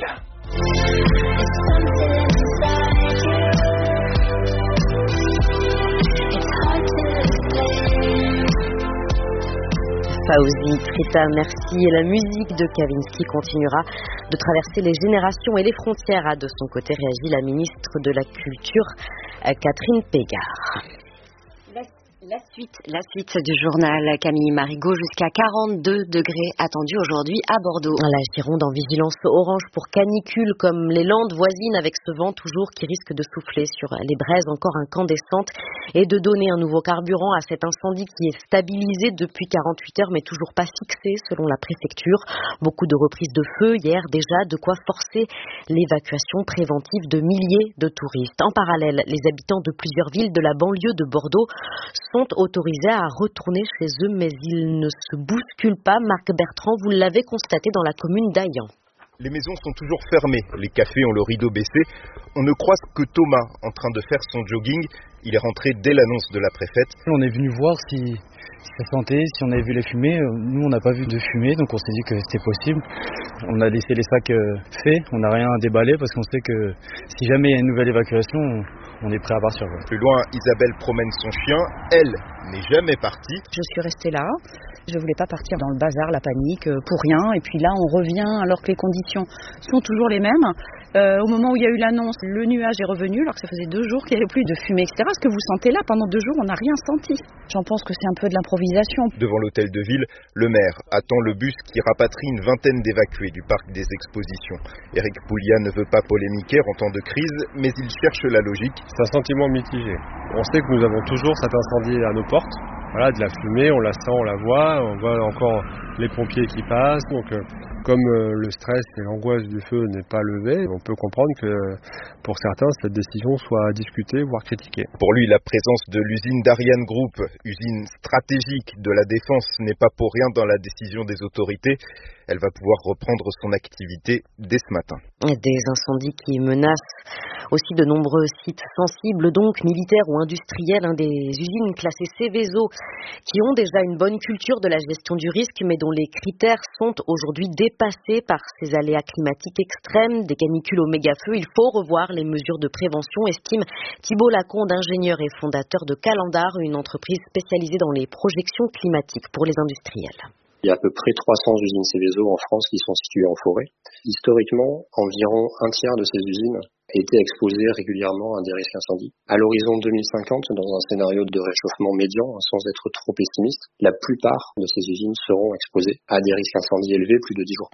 Fawzi Trita, merci. Et la musique de Kavinsky continuera de traverser les générations et les frontières. De son côté, réagit la ministre de la Culture, Catherine Pégard. La suite, la suite du journal Camille Marigot, jusqu'à quarante-deux degrés attendus aujourd'hui à Bordeaux. La Gironde en vigilance orange pour canicule, comme les Landes voisines, avec ce vent toujours qui risque de souffler sur les braises encore incandescentes et de donner un nouveau carburant à cet incendie qui est stabilisé depuis quarante-huit heures mais toujours pas fixé selon la préfecture. Beaucoup de reprises de feu hier déjà, de quoi forcer l'évacuation préventive de milliers de touristes. En parallèle, les habitants de plusieurs villes de la banlieue de Bordeaux sont autorisés à retourner chez eux, mais ils ne se bousculent pas. Marc Bertrand, vous l'avez constaté dans la commune d'Aillan. Les maisons sont toujours fermées, les cafés ont le rideau baissé. On ne croise que Thomas en train de faire son jogging. Il est rentré dès l'annonce de la préfète. On est venu voir si, si ça sentait, si on avait vu les fumées. Nous, on n'a pas vu de fumée, donc on s'est dit que c'était possible. On a laissé les sacs faits, on n'a rien à déballer parce qu'on sait que si jamais il y a une nouvelle évacuation, on est prêt à partir. Plus loin, Isabelle promène son chien. Elle n'est jamais partie. Je suis restée là. Je ne voulais pas partir dans le bazar, la panique, pour rien. Et puis là, on revient alors que les conditions sont toujours les mêmes. Euh, au moment où il y a eu l'annonce, le nuage est revenu, alors que ça faisait deux jours qu'il n'y avait plus de fumée, et cetera. Ce que vous sentez là, pendant deux jours, on n'a rien senti. J'en pense que c'est un peu de l'improvisation. Devant l'hôtel de ville, le maire attend le bus qui rapatrie une vingtaine d'évacués du parc des expositions. Éric Pouliat ne veut pas polémiquer en temps de crise, mais il cherche la logique. C'est un sentiment mitigé. On sait que nous avons toujours cet incendie à nos portes. Voilà, de la fumée, on la sent, on la voit, on voit encore les pompiers qui passent. Donc, euh, comme euh, le stress et l'angoisse du feu n'est pas levé, on peut comprendre que pour certains, cette décision soit discutée, voire critiquée. Pour lui, la présence de l'usine d'Ariane Group, usine stratégique de la défense, n'est pas pour rien dans la décision des autorités. Elle va pouvoir reprendre son activité dès ce matin. Des incendies qui menacent aussi de nombreux sites sensibles, donc militaires ou industriels, hein, des usines classées Seveso qui ont déjà une bonne culture de la gestion du risque, mais dont les critères sont aujourd'hui dépassés par ces aléas climatiques extrêmes, des canicules au méga-feu. Il faut revoir les mesures de prévention, estime Thibault Lacombe, ingénieur et fondateur de Calendar, une entreprise spécialisée dans les projections climatiques pour les industriels. Il y a à peu près trois cents usines Seveso en France qui sont situées en forêt. Historiquement, environ un tiers de ces usines étaient exposées régulièrement à des risques incendies. À l'horizon deux mille cinquante, dans un scénario de réchauffement médian, sans être trop pessimiste, la plupart de ces usines seront exposées à des risques incendies élevés plus de dix jours par an.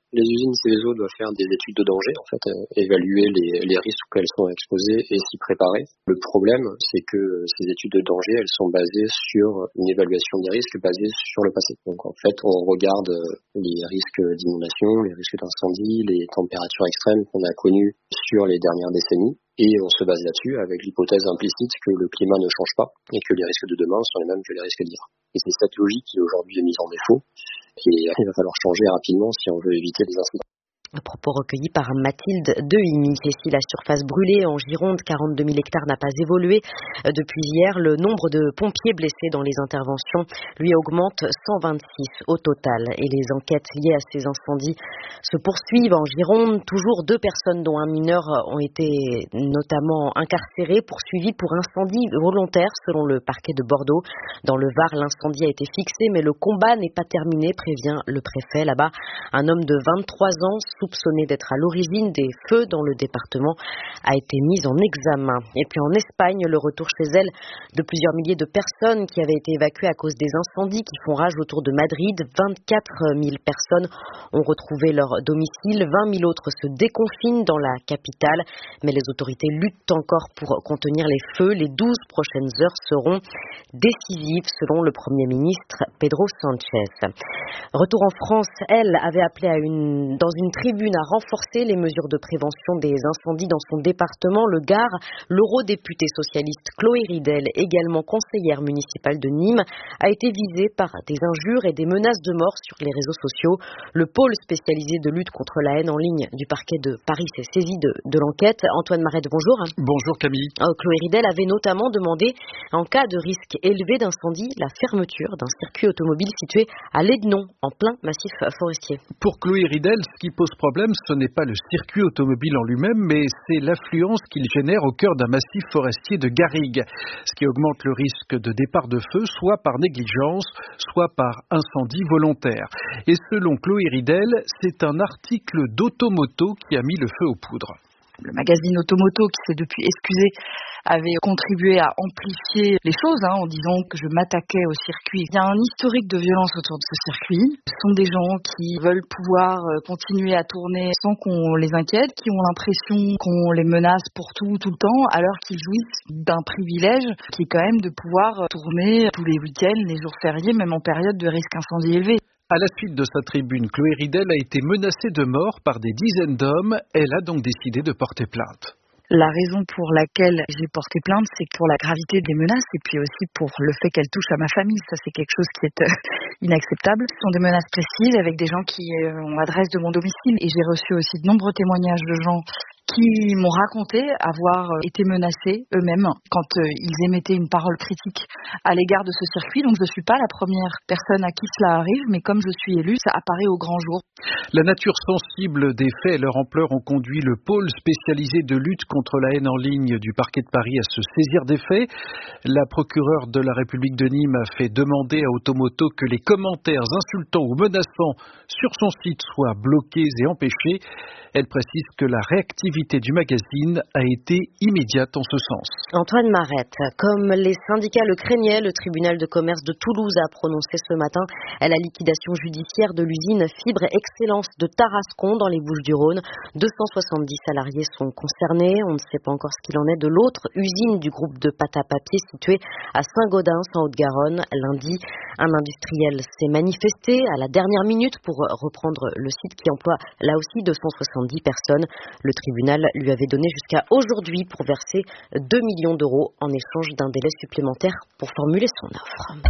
Les usines Seveso doivent faire des études de danger, en fait, euh, évaluer les, les risques auxquels elles sont exposées et s'y préparer. Le problème, c'est que ces études de danger, elles sont basées sur une évaluation des risques basée sur le passé. Donc en fait, on regarde les risques d'inondation, les risques d'incendie, les températures extrêmes qu'on a connues sur les dernières décennies. Et on se base là-dessus avec l'hypothèse implicite que le climat ne change pas et que les risques de demain sont les mêmes que les risques d'hier. Et c'est cette logique qui aujourd'hui est mise en défaut et il va falloir changer rapidement si on veut éviter les incidents. Un propos recueilli par Mathilde Dehimi. Et si la surface brûlée en Gironde, quarante-deux mille hectares, n'a pas évolué depuis hier, le nombre de pompiers blessés dans les interventions, lui, augmente cent vingt-six au total. Et les enquêtes liées à ces incendies se poursuivent en Gironde. Toujours deux personnes, dont un mineur, ont été notamment incarcérées, poursuivies pour incendie volontaire, selon le parquet de Bordeaux. Dans le Var, l'incendie a été fixé, mais le combat n'est pas terminé, prévient le préfet. Là-bas, un homme de vingt-trois ans, soupçonné d'être à l'origine des feux dans le département, a été mis en examen. Et puis en Espagne, le retour chez elle de plusieurs milliers de personnes qui avaient été évacuées à cause des incendies qui font rage autour de Madrid. vingt-quatre mille personnes ont retrouvé leur domicile, vingt mille autres se déconfinent dans la capitale, mais les autorités luttent encore pour contenir les feux. Les douze prochaines heures seront décisives, selon le Premier ministre Pedro Sánchez. Retour en France, elle avait appelé à une, dans une tribune à renforcer les mesures de prévention des incendies dans son département, le Gard. L'eurodéputée socialiste Chloé Ridel, également conseillère municipale de Nîmes, a été visée par des injures et des menaces de mort sur les réseaux sociaux. Le pôle spécialisé de lutte contre la haine en ligne du parquet de Paris s'est saisi de, de l'enquête. Antoine Marette, bonjour. Bonjour Camille. Chloé Ridel avait notamment demandé, en cas de risque élevé d'incendie, la fermeture d'un circuit automobile situé à Lédenon, en plein massif forestier. Pour Chloé Ridel, ce qui pose problème, ce n'est pas le circuit automobile en lui-même, mais c'est l'affluence qu'il génère au cœur d'un massif forestier de garrigues, ce qui augmente le risque de départ de feu, soit par négligence, soit par incendie volontaire. Et selon Chloé Ridel, c'est un article d'Automoto qui a mis le feu aux poudres. Le magazine Automoto, qui s'est depuis excusé, avait contribué à amplifier les choses hein, en disant que je m'attaquais au circuit. Il y a un historique de violence autour de ce circuit. Ce sont des gens qui veulent pouvoir continuer à tourner sans qu'on les inquiète, qui ont l'impression qu'on les menace pour tout, tout le temps, alors qu'ils jouissent d'un privilège qui est quand même de pouvoir tourner tous les week-ends, les jours fériés, même en période de risque incendie élevé. À la suite de sa tribune, Chloé Ridel a été menacée de mort par des dizaines d'hommes. Elle a donc décidé de porter plainte. La raison pour laquelle j'ai porté plainte, c'est pour la gravité des menaces et puis aussi pour le fait qu'elles touchent à ma famille. Ça, c'est quelque chose qui est euh, inacceptable. Ce sont des menaces précises avec des gens qui euh, ont l'adresse de mon domicile et j'ai reçu aussi de nombreux témoignages de gens qui m'ont raconté avoir été menacés eux-mêmes quand euh, ils émettaient une parole critique à l'égard de ce circuit. Donc je ne suis pas la première personne à qui cela arrive, mais comme je suis élue, ça apparaît au grand jour. La nature sensible des faits et leur ampleur ont conduit le pôle spécialisé de lutte contre la haine en ligne du parquet de Paris à se saisir des faits. La procureure de la République de Nîmes a fait demander à Automoto que les commentaires insultants ou menaçants sur son site soient bloqués et empêchés. Elle précise que la réactivité du magazine a été immédiate en ce sens. Antoine Marette, comme les syndicats le craignaient, le tribunal de commerce de Toulouse a prononcé ce matin la liquidation judiciaire de l'usine Fibre Excellence de Tarascon dans les Bouches-du-Rhône. deux cent soixante-dix salariés sont concernés. On ne sait pas encore ce qu'il en est de l'autre usine du groupe de pâte à papier située à Saint-Gaudens en Haute-Garonne. Lundi, un industriel s'est manifesté à la dernière minute pour reprendre le site qui emploie là aussi deux cent soixante-dix personnes. Le tribunal lui avait donné jusqu'à aujourd'hui pour verser deux millions d'euros en échange d'un délai supplémentaire pour formuler son offre.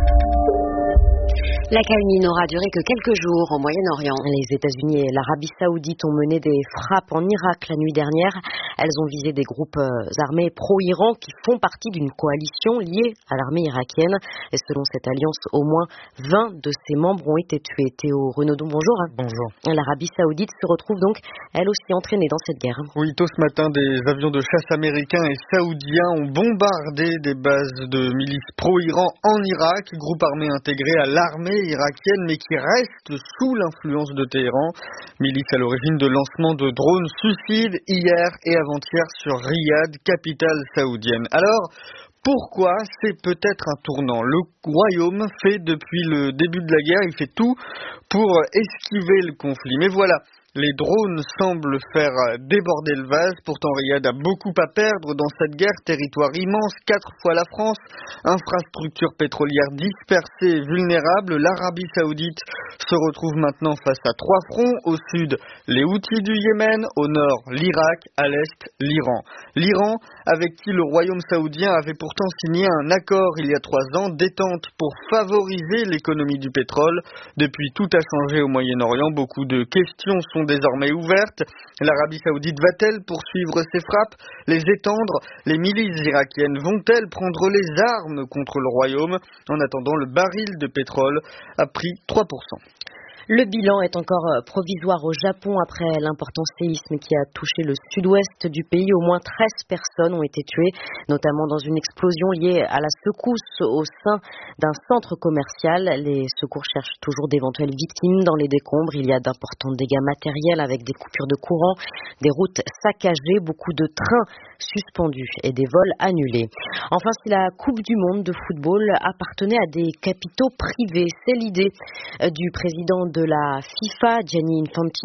L'accalmie n'aura duré que quelques jours au Moyen-Orient. Les États-Unis et l'Arabie Saoudite ont mené des frappes en Irak la nuit dernière. Elles ont visé des groupes armés pro-Iran qui font partie d'une coalition liée à l'armée irakienne. Et selon cette alliance, au moins vingt de ses membres ont été tués. Théo Renaudon, bonjour. Bonjour. L'Arabie Saoudite se retrouve donc, elle aussi, entraînée dans cette guerre. Oui, tôt ce matin, des avions de chasse américains et saoudiens ont bombardé des bases de milices pro-Iran en Irak, groupe armé intégré à l'armée irakienne mais qui reste sous l'influence de Téhéran, milice à l'origine de lancement de drones suicides hier et avant-hier sur Riyad, capitale saoudienne. Alors, pourquoi? C'est peut-être un tournant. Le royaume fait depuis le début de la guerre, il fait tout pour esquiver le conflit. Mais voilà, Les drones semblent faire déborder le vase. Pourtant, Riyad a beaucoup à perdre dans cette guerre. Territoire immense, quatre fois la France, infrastructures pétrolières dispersées et vulnérables. L'Arabie Saoudite se retrouve maintenant face à trois fronts. Au sud, les Houthis du Yémen. Au nord, l'Irak. À l'est, l'Iran. L'Iran, avec qui le royaume saoudien avait pourtant signé un accord il y a trois ans, détente pour favoriser l'économie du pétrole. Depuis, tout a changé au Moyen-Orient. Beaucoup de questions sont désormais ouvertes. L'Arabie Saoudite va-t-elle poursuivre ses frappes, les étendre? Les milices irakiennes vont-elles prendre les armes contre le royaume? En attendant, le baril de pétrole a pris trois pour cent. Le bilan est encore provisoire au Japon après l'important séisme qui a touché le sud-ouest du pays. Au moins treize personnes ont été tuées, notamment dans une explosion liée à la secousse au sein d'un centre commercial. Les secours cherchent toujours d'éventuelles victimes dans les décombres. Il y a d'importants dégâts matériels avec des coupures de courant, des routes saccagées, beaucoup de trains suspendus et des vols annulés. Enfin, si la Coupe du Monde de football appartenait à des capitaux privés, c'est l'idée du président de la FIFA, Gianni Infantino.